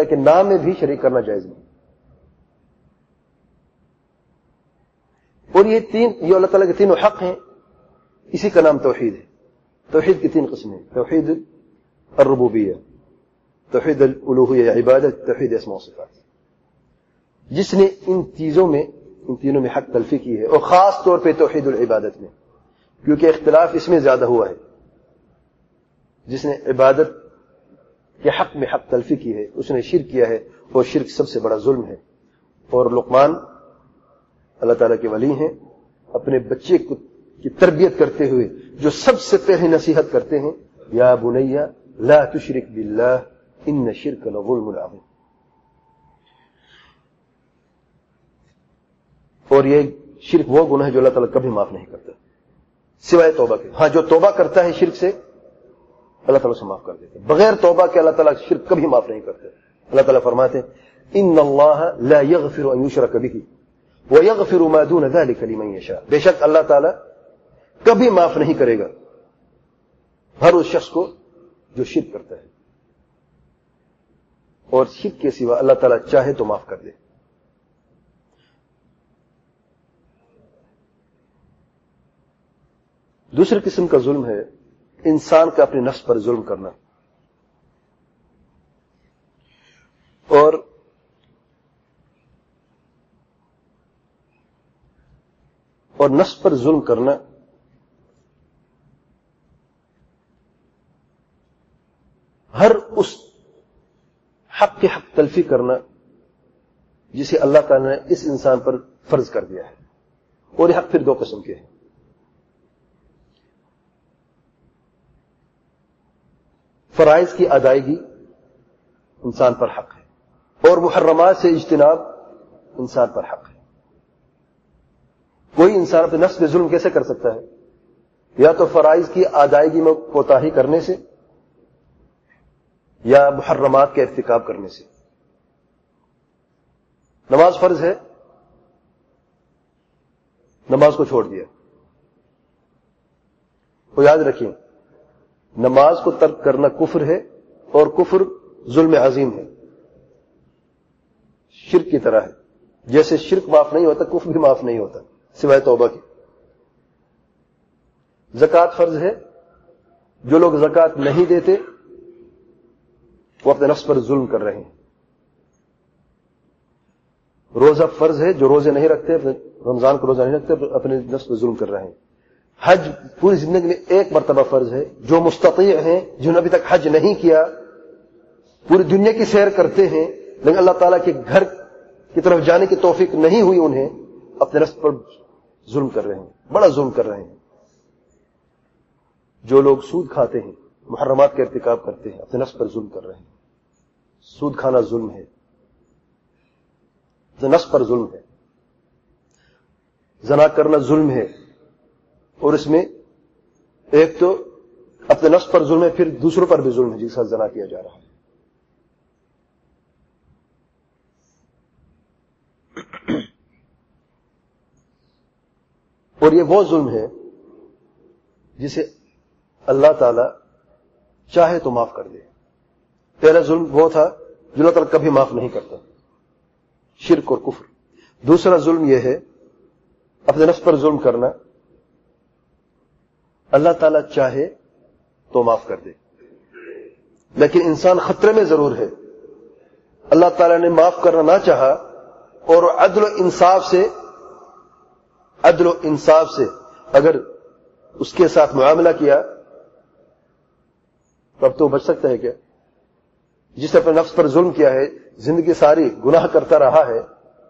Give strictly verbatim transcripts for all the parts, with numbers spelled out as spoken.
تعالیٰ کے نام میں بھی شریک کرنا جائز نہیں. اور یہ تین یہ اللہ تعالیٰ کے تینوں حق ہیں، اسی کا نام توحید ہے. توحید کی تین قسمیں ہیں: توحید الربوبیہ، توحید الالوہیہ عبادت، توحید اسماء و صفات. جس نے ان چیزوں میں ان تینوں میں حق تلفی کی ہے، اور خاص طور پہ توحید العبادت میں، کیونکہ اختلاف اس میں زیادہ ہوا ہے. جس نے عبادت کے حق میں حق تلفی کی ہے اس نے شرک کیا ہے، اور شرک سب سے بڑا ظلم ہے. اور لقمان اللہ تعالیٰ کے ولی ہیں، اپنے بچے کو کی تربیت کرتے ہوئے جو سب سے پہلے نصیحت کرتے ہیں، یا بنی لا تشرک باللہ ان الشرک لظلم عظیم. اور یہ شرک وہ گناہ ہے جو اللہ تعالیٰ کبھی معاف نہیں کرتا سوائے توبہ کے. ہاں، جو توبہ کرتا ہے شرک سے اللہ تعالیٰ سے معاف کر دیتے. بغیر توبہ کے اللہ تعالیٰ شرک کبھی معاف نہیں کرتے. اللہ تعالیٰ فرماتے ہیں ان اللہ لا یغفر ان یشرک بہ ویغفر ما دون ذلک لمن یشاء. بے شک اللہ تعالیٰ کبھی معاف نہیں کرے گا ہر اس شخص کو جو شرک کرتا ہے، اور شرک کے سوا اللہ تعالیٰ چاہے تو معاف کر دے. دوسری قسم کا ظلم ہے انسان کا اپنے نفس پر ظلم کرنا. اور اور نفس پر ظلم کرنا ہر اس حق کے حق تلفی کرنا جسے اللہ تعالی نے اس انسان پر فرض کر دیا ہے. اور یہ حق پھر دو قسم کے ہیں. فرائض کی ادائیگی انسان پر حق ہے، اور محرمات سے اجتناب انسان پر حق ہے. کوئی انسان اپنے نفس پہ ظلم کیسے کر سکتا ہے؟ یا تو فرائض کی ادائیگی میں کوتاہی کرنے سے، یا محرمات کے ارتکاب کرنے سے. نماز فرض ہے، نماز کو چھوڑ دیا. تو یاد رکھیں، نماز کو ترک کرنا کفر ہے، اور کفر ظلم عظیم ہے، شرک کی طرح ہے. جیسے شرک معاف نہیں ہوتا، کفر بھی معاف نہیں ہوتا سوائے توبہ کی. زکوٰۃ فرض ہے، جو لوگ زکوٰۃ نہیں دیتے وہ اپنے نفس پر ظلم کر رہے ہیں. روزہ فرض ہے، جو روزے نہیں رکھتے، رمضان کو روزہ نہیں رکھتے، اپنے نفس پر ظلم کر رہے ہیں. حج پوری زندگی میں ایک مرتبہ فرض ہے. جو مستطیع ہیں، جنہوں نے ابھی تک حج نہیں کیا، پوری دنیا کی سیر کرتے ہیں لیکن اللہ تعالیٰ کے گھر کی طرف جانے کی توفیق نہیں ہوئی انہیں، اپنے نفس پر ظلم کر رہے ہیں، بڑا ظلم کر رہے ہیں. جو لوگ سود کھاتے ہیں، محرمات کا ارتکاب کرتے ہیں، اپنے نفس پر ظلم کر رہے ہیں. سود کھانا ظلم ہے، نفس پر ظلم ہے. زنا کرنا ظلم ہے، اور اس میں ایک تو اپنے نفس پر ظلم ہے، پھر دوسروں پر بھی ظلم ہے جس کے ساتھ زنا کیا جا رہا ہے. اور یہ وہ ظلم ہے جسے اللہ تعالی چاہے تو معاف کر دے. پہلا ظلم وہ تھا جو اللہ تعالیٰ کبھی معاف نہیں کرتا، شرک اور کفر. دوسرا ظلم یہ ہے اپنے نفس پر ظلم کرنا، اللہ تعالیٰ چاہے تو معاف کر دے، لیکن انسان خطرے میں ضرور ہے. اللہ تعالیٰ نے معاف کرنا نہ چاہا، اور عدل و انصاف سے عدل و انصاف سے اگر اس کے ساتھ معاملہ کیا تو اب تو بچ سکتا ہے کیا؟ جس نے اپنے نفس پر ظلم کیا ہے، زندگی ساری گناہ کرتا رہا ہے،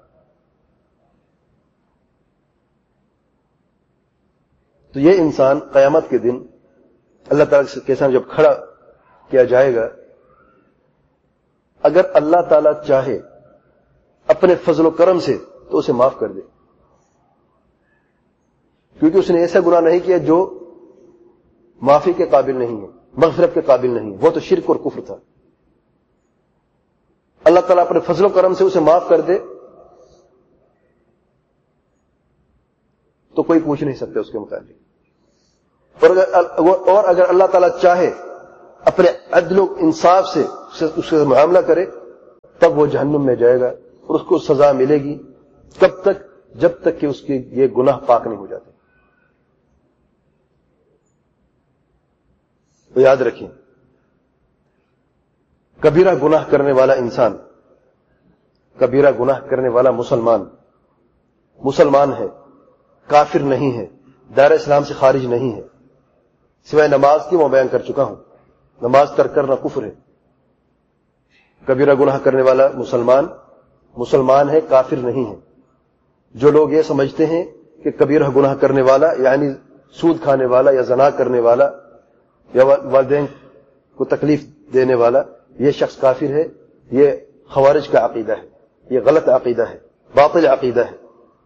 تو یہ انسان قیامت کے دن اللہ تعالیٰ کے سامنے جب کھڑا کیا جائے گا، اگر اللہ تعالیٰ چاہے اپنے فضل و کرم سے تو اسے معاف کر دے، کیونکہ اس نے ایسا گناہ نہیں کیا جو معافی کے قابل نہیں ہے، مغفرت کے قابل نہیں ہے. وہ تو شرک اور کفر تھا. اللہ تعالیٰ اپنے فضل و کرم سے اسے معاف کر دے تو کوئی پوچھ نہیں سکتا اس کے متعلق. اور اگر, اور اگر اللہ تعالیٰ چاہے اپنے عدل و انصاف سے اس سے معاملہ کرے تب وہ جہنم میں جائے گا اور اس کو سزا ملے گی. کب تک؟ جب تک کہ اس کے یہ گناہ پاک نہیں ہو جاتے. تو یاد رکھیں، کبیرہ گناہ کرنے والا انسان، کبیرہ گناہ کرنے والا مسلمان مسلمان ہے، کافر نہیں ہے، دائرہ اسلام سے خارج نہیں ہے. سوائے نماز کی میں بیان کر چکا ہوں، نماز ترک کرنا کفر ہے. کبیرہ گناہ کرنے والا مسلمان مسلمان ہے، کافر نہیں ہے. جو لوگ یہ سمجھتے ہیں کہ کبیرہ گناہ کرنے والا یعنی سود کھانے والا یا زنا کرنے والا یا والدین کو تکلیف دینے والا یہ شخص کافر ہے، یہ خوارج کا عقیدہ ہے، یہ غلط عقیدہ ہے، باطل عقیدہ ہے.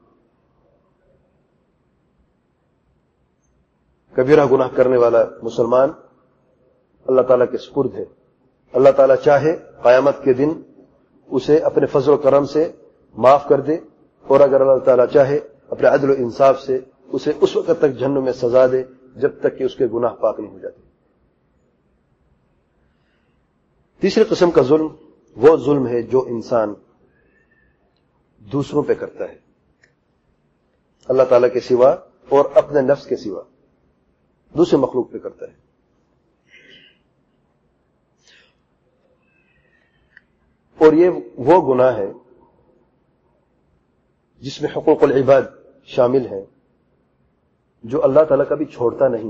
کبیرہ گناہ کرنے والا مسلمان اللہ تعالیٰ کے سپرد ہے. اللہ تعالیٰ چاہے قیامت کے دن اسے اپنے فضل و کرم سے معاف کر دے، اور اگر اللہ تعالیٰ چاہے اپنے عدل و انصاف سے اسے اس وقت تک جہنم میں سزا دے جب تک کہ اس کے گناہ پاک نہیں ہو جاتے. تیسری قسم کا ظلم وہ ظلم ہے جو انسان دوسروں پہ کرتا ہے، اللہ تعالیٰ کے سوا اور اپنے نفس کے سوا دوسرے مخلوق پہ کرتا ہے. اور یہ وہ گناہ ہے جس میں حقوق العباد شامل ہیں جو اللہ تعالیٰ کبھی چھوڑتا نہیں.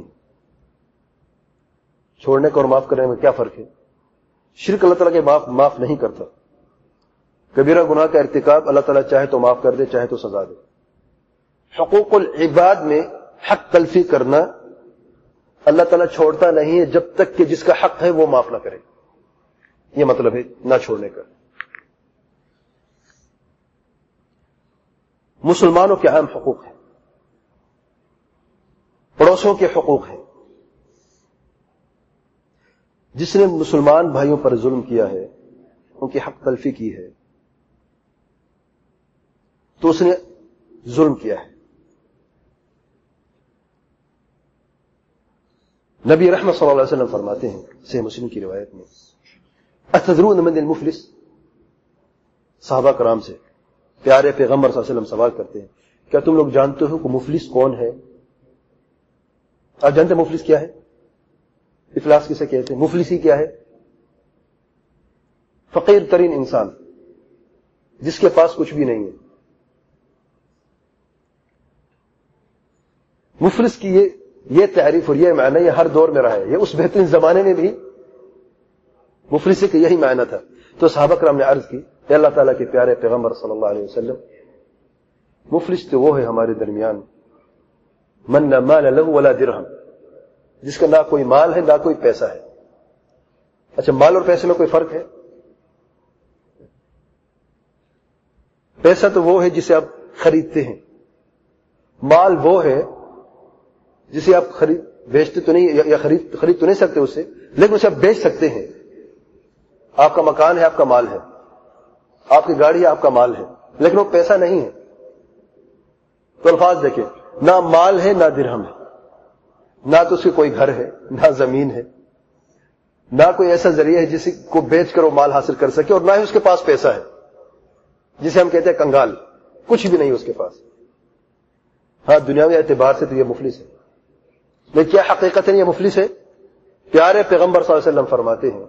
چھوڑنے کا اور معاف کرنے میں کیا فرق ہے؟ شرک اللہ تعالیٰ کے معاف معاف نہیں کرتا. کبیرہ گناہ کا ارتکاب اللہ تعالیٰ چاہے تو معاف کر دے، چاہے تو سزا دے. حقوق العباد میں حق تلفی کرنا اللہ تعالیٰ چھوڑتا نہیں ہے جب تک کہ جس کا حق ہے وہ معاف نہ کرے. یہ مطلب ہے نہ چھوڑنے کا. مسلمانوں کے عام حقوق ہیں، پڑوسوں کے حقوق ہیں. جس نے مسلمان بھائیوں پر ظلم کیا ہے، ان کی حق تلفی کی ہے، تو اس نے ظلم کیا ہے. نبی رحمت صلی اللہ علیہ وسلم فرماتے ہیں صحیح مسلم کی روایت میں، اتدرون من المفلس؟ صحابہ کرام سے پیارے پیغمبر صلی اللہ علیہ وسلم سوال کرتے ہیں، کیا تم لوگ جانتے ہو کہ مفلس کون ہے؟ آپ جانتے ہیں مفلس کیا ہے؟ افلاس کسے کہتے ہیں؟ مفلسی کیا ہے؟ فقیر ترین انسان جس کے پاس کچھ بھی نہیں ہے. مفلس کی یہ یہ تعریف اور یہ معنی یہ ہر دور میں رہا ہے. یہ اس بہترین زمانے میں بھی مفلسی کا یہی معنی تھا. تو صحابہ کرام نے عرض کی، اے اللہ تعالیٰ کے پیارے پیغمبر صلی اللہ علیہ وسلم، مفلس تو وہ ہے ہمارے درمیان من نہ مال له ولا درہم، جس کا نہ کوئی مال ہے نہ کوئی پیسہ ہے. اچھا، مال اور پیسے میں کوئی فرق ہے؟ پیسہ تو وہ ہے جسے آپ خریدتے ہیں، مال وہ ہے جسے آپ خرید بیچتے تو نہیں یا خرید خرید تو نہیں سکتے اس سے، لیکن اسے آپ بیچ سکتے ہیں. آپ کا مکان ہے، آپ کا مال ہے، آپ کی گاڑی ہے، آپ کا مال ہے، لیکن وہ پیسہ نہیں ہے. تو الفاظ دیکھیں، نہ مال ہے نہ درہم ہے، نہ تو اس کے کوئی گھر ہے نہ زمین ہے، نہ کوئی ایسا ذریعہ ہے جس کو بیچ کر وہ مال حاصل کر سکے، اور نہ ہی اس کے پاس پیسہ ہے جسے ہم کہتے ہیں کنگال. کچھ بھی نہیں اس کے پاس. ہاں، دنیاوی اعتبار سے تو یہ مفلس ہے، لیکن کیا حقیقت ہے یہ مفلس ہے؟ پیارے پیغمبر صلی اللہ علیہ وسلم فرماتے ہیں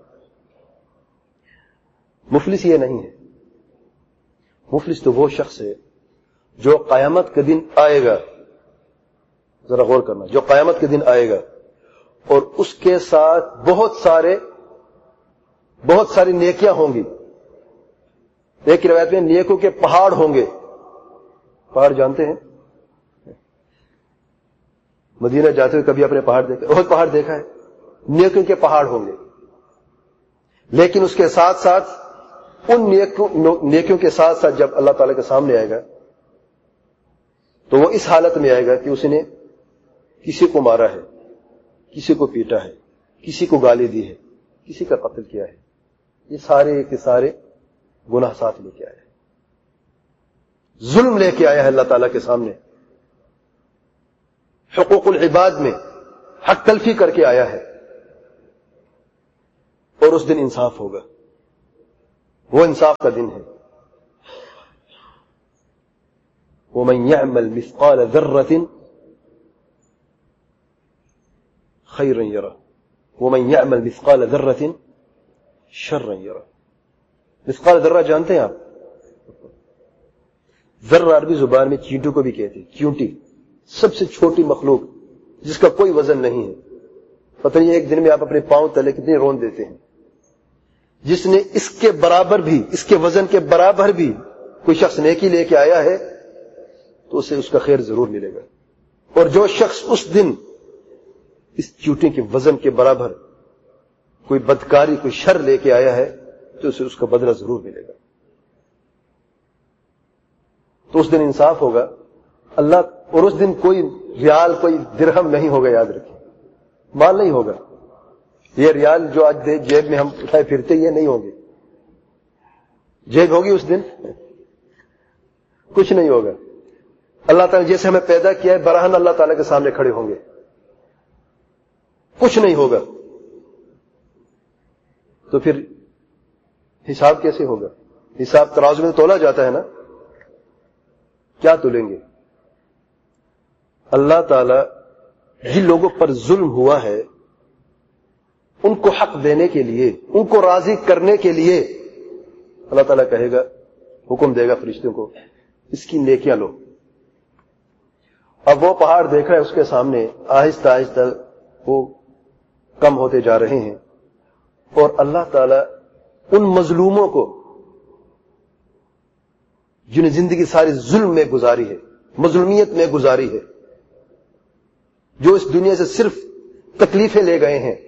مفلس یہ نہیں ہے. مفلس تو وہ شخص ہے جو قیامت کے دن آئے گا، ذرا غور کرنا، جو قیامت کے دن آئے گا اور اس کے ساتھ بہت سارے بہت ساری نیکیاں ہوں گی. ایک روایت میں نیکوں کے پہاڑ ہوں گے. پہاڑ جانتے ہیں؟ مدینہ جاتے ہوئے کبھی اپنے پہاڑ دیکھا؟ بہت پہاڑ دیکھا ہے. نیکوں کے پہاڑ ہوں گے، لیکن اس کے ساتھ ساتھ ان نیکیوں کے ساتھ ساتھ جب اللہ تعالی کے سامنے آئے گا تو وہ اس حالت میں آئے گا کہ اس نے کسی کو مارا ہے، کسی کو پیٹا ہے، کسی کو گالی دی ہے، کسی کا قتل کیا ہے. یہ سارے کے سارے گناہ ساتھ لے کے آیا ہے، ظلم لے کے آیا ہے اللہ تعالیٰ کے سامنے، حقوق العباد میں حق تلفی کر کے آیا ہے. اور اس دن انصاف ہوگا. وہ انصاف کا دن ہے. وَمَنْ يَعْمَلْ مِثْقَالَ ذَرَّةٍ خَيْرًا يَرَهُ وَمَنْ يَعْمَلْ مِثْقَالَ ذَرَّةٍ شَرًّا يَرَهُ. مثقال ذرہ جانتے ہیں آپ؟ ذرہ عربی زبان میں چینٹو کو بھی کہتے ہیں. چیونٹی سب سے چھوٹی مخلوق جس کا کوئی وزن نہیں ہے. پتہ نہیں ایک دن میں آپ اپنے پاؤں تلے کتنے رون دیتے ہیں. جس نے اس کے برابر بھی, اس کے وزن کے برابر بھی کوئی شخص نیکی لے کے آیا ہے تو اسے اس کا خیر ضرور ملے گا. اور جو شخص اس دن اس چیونٹی کے وزن کے برابر کوئی بدکاری, کوئی شر لے کے آیا ہے تو اسے اس کا بدلہ ضرور ملے گا. تو اس دن انصاف ہوگا اللہ. اور اس دن کوئی ریال, کوئی درہم نہیں ہوگا, یاد رکھیں, مال نہیں ہوگا. یہ ریال جو آج جیب میں ہم اٹھائے پھرتے یہ نہیں ہوں گے. جیب ہوگی اس دن, کچھ نہیں ہوگا. اللہ تعالیٰ جیسے ہمیں پیدا کیا ہے براہن اللہ تعالیٰ کے سامنے کھڑے ہوں گے, کچھ نہیں ہوگا. تو پھر حساب کیسے ہوگا؟ حساب ترازو میں تولا جاتا ہے نا, کیا تولیں گے؟ اللہ تعالیٰ جن لوگوں پر ظلم ہوا ہے ان کو حق دینے کے لیے, ان کو راضی کرنے کے لیے اللہ تعالیٰ کہے گا, حکم دے گا فرشتوں کو, اس کی نیکیاں لو. اب وہ پہاڑ دیکھ رہا ہے اس کے سامنے, آہستہ آہستہ وہ کم ہوتے جا رہے ہیں. اور اللہ تعالیٰ ان مظلوموں کو جنہیں زندگی ساری ظلم میں گزاری ہے, مظلومیت میں گزاری ہے, جو اس دنیا سے صرف تکلیفیں لے گئے ہیں.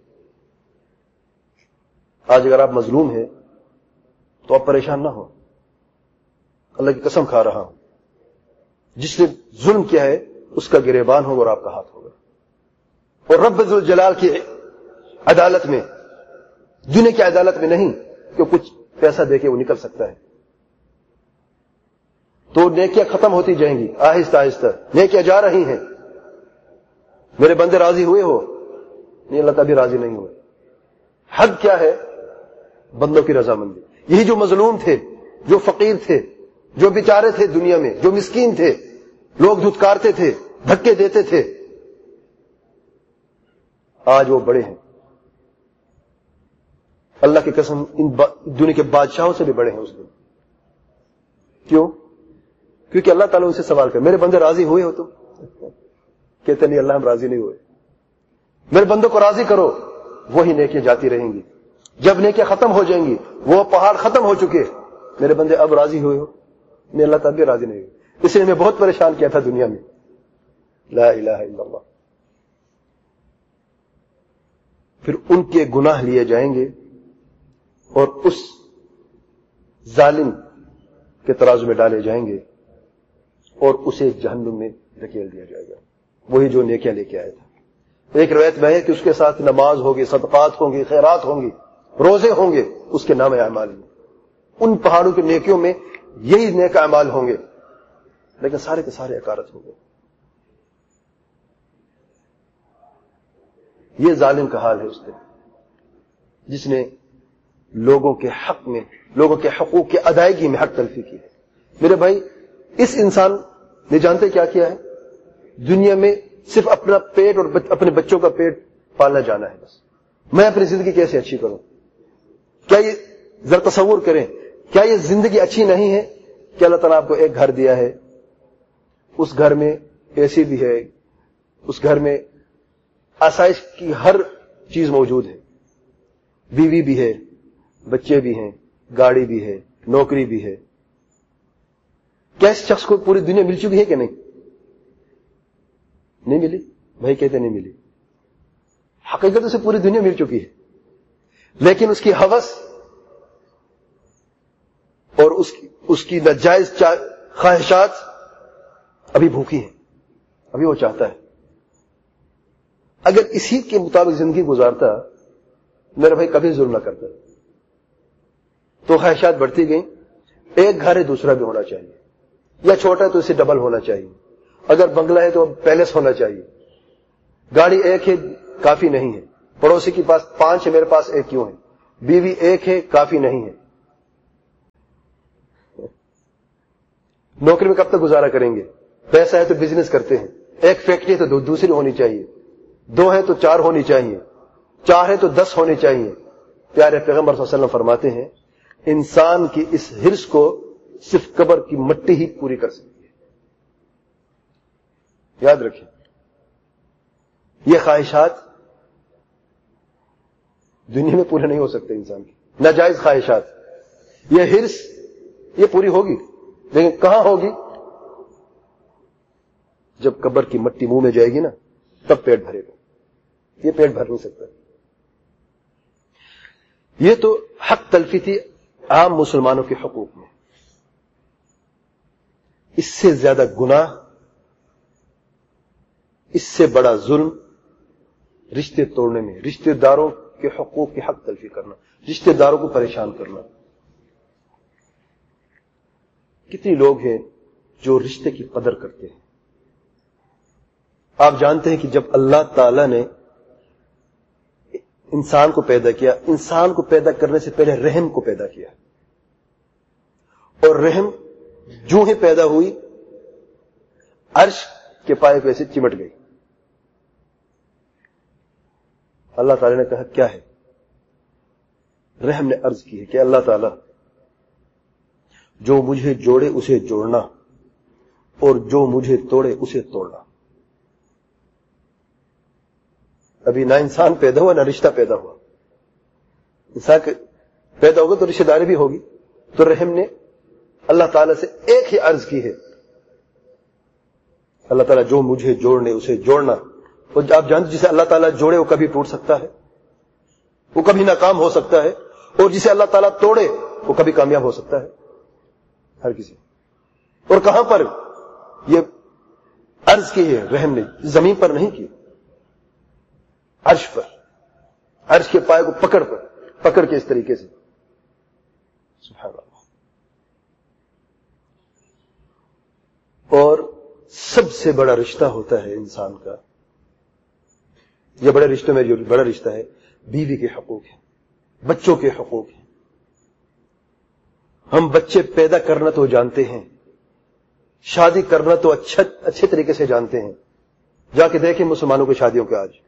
آج اگر آپ مظلوم ہیں تو آپ پریشان نہ ہو, اللہ کی قسم کھا رہا ہوں, جس نے ظلم کیا ہے اس کا گریبان ہوگا اور آپ کا ہاتھ ہوگا. اور رب ذوالجلال کی عدالت میں, دنیا کی عدالت میں نہیں کہ کچھ پیسہ دے کے وہ نکل سکتا ہے. تو نیکیاں ختم ہوتی جائیں گی آہستہ آہستہ, نیکیاں جا رہی ہیں. میرے بندے راضی ہوئے ہو؟ نہیں, اللہ تعالیٰ بھی راضی نہیں ہوئے. حد کیا ہے؟ بندوں کی رضامندی. یہی جو مظلوم تھے, جو فقیر تھے, جو بیچارے تھے دنیا میں, جو مسکین تھے, لوگ دھتکارتے تھے, دھکے دیتے تھے, آج وہ بڑے ہیں. اللہ کی قسم ان دنیا کے بادشاہوں سے بھی بڑے ہیں اس دن. کیوں؟ کیونکہ اللہ تعالیٰ ان سے سوال کر, میرے بندے راضی ہوئے ہو؟ تم کہتے نہیں اللہ ہم راضی نہیں ہوئے. میرے بندوں کو راضی کرو, وہی نیکیاں جاتی رہیں گی. جب نیکیاں ختم ہو جائیں گی, وہ پہاڑ ختم ہو چکے, میرے بندے اب راضی ہوئے ہو؟ نہیں, اللہ تعالیٰ بھی راضی نہیں ہوئے. اس لیے میں بہت پریشان کیا تھا دنیا میں. لا الہ الا اللہ. پھر ان کے گناہ لیے جائیں گے اور اس ظالم کے ترازو میں ڈالے جائیں گے اور اسے جہنم میں دھکیل دیا جائے گا, وہی جو نیکیاں لے کے آیا تھا. ایک روایت میں ہے کہ اس کے ساتھ نماز ہوگی, صدقات ہوں گی, خیرات ہوں گی, روزے ہوں گے, اس کے نام اعمال میں. ان پہاڑوں کی نیکیوں میں یہی نیک اعمال ہوں گے, لیکن سارے کے سارے اکارت ہوں گے. یہ ظالم کا حال ہے اس دن, جس نے لوگوں کے حق میں, لوگوں کے حقوق کی ادائیگی میں حق تلفی کی ہے. میرے بھائی, اس انسان نے جانتے کیا کیا ہے دنیا میں؟ صرف اپنا پیٹ اور اپنے بچوں کا پیٹ پالنا جانا ہے بس. میں اپنی زندگی کیسے اچھی کروں؟ کیا یہ ذرا تصور کریں, کیا یہ زندگی اچھی نہیں ہے کہ اللہ تعالیٰ آپ کو ایک گھر دیا ہے, اس گھر میں اے سی بھی ہے, اس گھر میں آسائش کی ہر چیز موجود ہے, بیوی بھی ہے, بچے بھی ہیں, گاڑی بھی ہے, نوکری بھی ہے. کیا اس شخص کو پوری دنیا مل چکی ہے کہ نہیں؟ نہیں ملی. بھائی کہتے نہیں ملی. حقیقت اسے پوری دنیا مل چکی ہے, لیکن اس کی ہوس اور اس کی اس کی ناجائز خواہشات ابھی بھوکی ہیں, ابھی وہ چاہتا ہے. اگر اسی کے مطابق زندگی گزارتا میرا بھائی کبھی ظلم نہ کرتا. تو خواہشات بڑھتی گئیں. ایک گھر ہے دوسرا بھی ہونا چاہیے, یا چھوٹا ہے تو اسے ڈبل ہونا چاہیے, اگر بنگلہ ہے تو پیلس ہونا چاہیے. گاڑی ایک ہے کافی نہیں ہے, پڑوسی کے پاس پانچ ہے میرے پاس ایک کیوں ہے, بیوی ایک ہے کافی نہیں ہے, نوکری میں کب تک گزارا کریں گے؟ پیسہ ہے تو بزنس کرتے ہیں، ایک فیکٹری ہے تو دو دوسری ہونی چاہیے، دو ہے تو چار ہونی چاہیے، چار ہے تو دس ہونے چاہیے۔ پیارے پیغمبر صلی اللہ علیہ وسلم فرماتے ہیں انسان کی اس حرص کو صرف قبر کی مٹی ہی پوری کر سکتی ہے۔ یاد رکھیں، یہ خواہشات دنیا میں پورے نہیں ہو سکتے انسان کی، ناجائز خواہشات، یہ حرص یہ پوری ہوگی، لیکن کہاں ہوگی؟ جب قبر کی مٹی منہ میں جائے گی نا، تب پیٹ بھرے گا، یہ پیٹ بھر نہیں سکتا۔ یہ تو حق تلفی تھی عام مسلمانوں کے حقوق میں۔ اس سے زیادہ گناہ، اس سے بڑا ظلم رشتے توڑنے میں، رشتے داروں کے حقوق کی حق تلفی کرنا، رشتے داروں کو پریشان کرنا۔ کتنے لوگ ہیں جو رشتے کی قدر کرتے ہیں؟ آپ جانتے ہیں کہ جب اللہ تعالی نے انسان کو پیدا کیا، انسان کو پیدا کرنے سے پہلے رحم کو پیدا کیا، اور رحم جو ہی پیدا ہوئی عرش کے پائے کو ایسے چمٹ گئی۔ اللہ تعالی نے کہا کیا ہے؟ رحم نے عرض کی ہے کہ اللہ تعالی جو مجھے جوڑے اسے جوڑنا، اور جو مجھے توڑے اسے توڑنا۔ ابھی نہ انسان پیدا ہوا نہ رشتہ پیدا ہوا، انسان پیدا ہوگا تو رشتہ داری بھی ہوگی، تو رحم نے اللہ تعالیٰ سے ایک ہی عرض کی ہے، اللہ تعالیٰ جو مجھے جوڑنے اسے جوڑنا۔ اور آپ جانتے جسے اللہ تعالیٰ جوڑے وہ کبھی ٹوٹ سکتا ہے، وہ کبھی ناکام ہو سکتا ہے، اور جسے اللہ تعالیٰ توڑے وہ کبھی کامیاب ہو سکتا ہے، ہر کسی۔ اور کہاں پر یہ عرض کی ہے رحم نے؟ زمین پر نہیں کی، عرش پر، عرش کے پائے کو پکڑ پر پکڑ کے اس طریقے سے، سبحان اللہ۔ اور سب سے بڑا رشتہ ہوتا ہے انسان کا، یہ بڑے رشتوں میں جو بڑا رشتہ ہے بیوی کے حقوق ہیں، بچوں کے حقوق ہیں۔ ہم بچے پیدا کرنا تو جانتے ہیں، شادی کرنا تو اچھا اچھے طریقے سے جانتے ہیں۔ جا کے دیکھیں مسلمانوں کی شادیوں کے، آج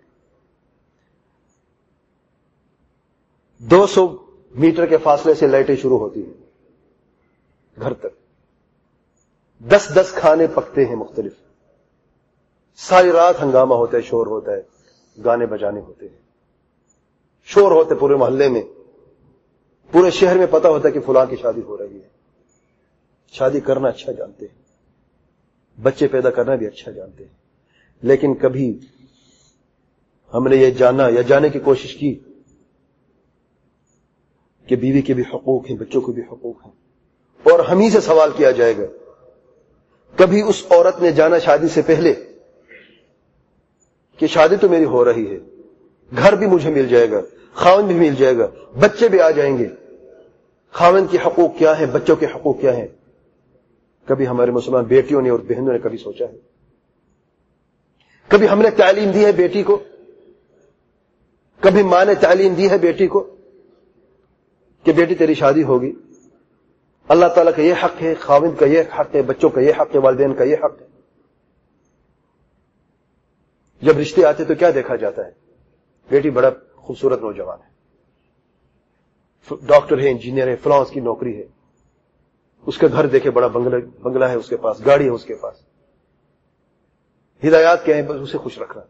دو سو میٹر کے فاصلے سے لائٹیں شروع ہوتی ہیں گھر تک، دس دس کھانے پکتے ہیں مختلف، ساری رات ہنگامہ ہوتا ہے، شور ہوتا ہے، گانے بجانے ہوتے ہیں، شور ہوتے پورے محلے میں، پورے شہر میں پتہ ہوتا ہے کہ فلاں کی شادی ہو رہی ہے۔ شادی کرنا اچھا جانتے ہیں، بچے پیدا کرنا بھی اچھا جانتے ہیں، لیکن کبھی ہم نے یہ جانا یا جانے کی کوشش کی کہ بیوی کے بھی حقوق ہیں، بچوں کے بھی حقوق ہیں، اور ہم ہی سے سوال کیا جائے گا۔ کبھی اس عورت نے جانا شادی سے پہلے کہ شادی تو میری ہو رہی ہے، گھر بھی مجھے مل جائے گا، خاوند بھی مل جائے گا، بچے بھی آ جائیں گے، خاوند کے حقوق کیا ہیں، بچوں کے حقوق کیا ہیں؟ کبھی ہمارے مسلمان بیٹیوں نے اور بہنوں نے کبھی سوچا ہے؟ کبھی ہم نے تعلیم دی ہے بیٹی کو، کبھی ماں نے تعلیم دی ہے بیٹی کو کہ بیٹی تیری شادی ہوگی، اللہ تعالیٰ کا یہ حق ہے، خاوند کا یہ حق ہے، بچوں کا یہ حق ہے، والدین کا یہ حق ہے۔ جب رشتے آتے تو کیا دیکھا جاتا ہے؟ بیٹی بڑا خوبصورت نوجوان ہے، ڈاکٹر ہے، انجینئر ہے، فلاں اس کی نوکری ہے، اس کا گھر دیکھے بڑا بنگلہ بنگلہ ہے اس کے پاس، گاڑی ہے اس کے پاس، ہدایات کیا ہیں؟ بس اسے خوش رکھنا۔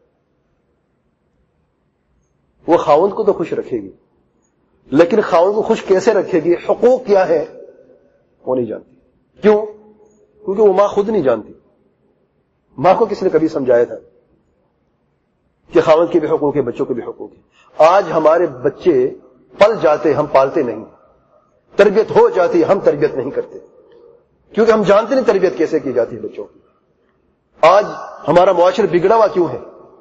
وہ خاوند کو تو خوش رکھے گی، لیکن خاوند کو خوش کیسے رکھے گی، حقوق کیا ہے، وہ نہیں جانتی۔ کیوں؟ کیونکہ وہ ماں خود نہیں جانتی۔ ماں کو کس نے کبھی سمجھایا تھا کہ خاوند کے بھی حقوق ہیں، بچوں کے بھی حقوق ہیں؟ آج ہمارے بچے پل جاتے، ہم پالتے نہیں، تربیت ہو جاتی، ہم تربیت نہیں کرتے، کیونکہ ہم جانتے نہیں تربیت کیسے کی جاتی ہے بچوں کی۔ آج ہمارا معاشرہ بگڑا ہوا کیوں ہے؟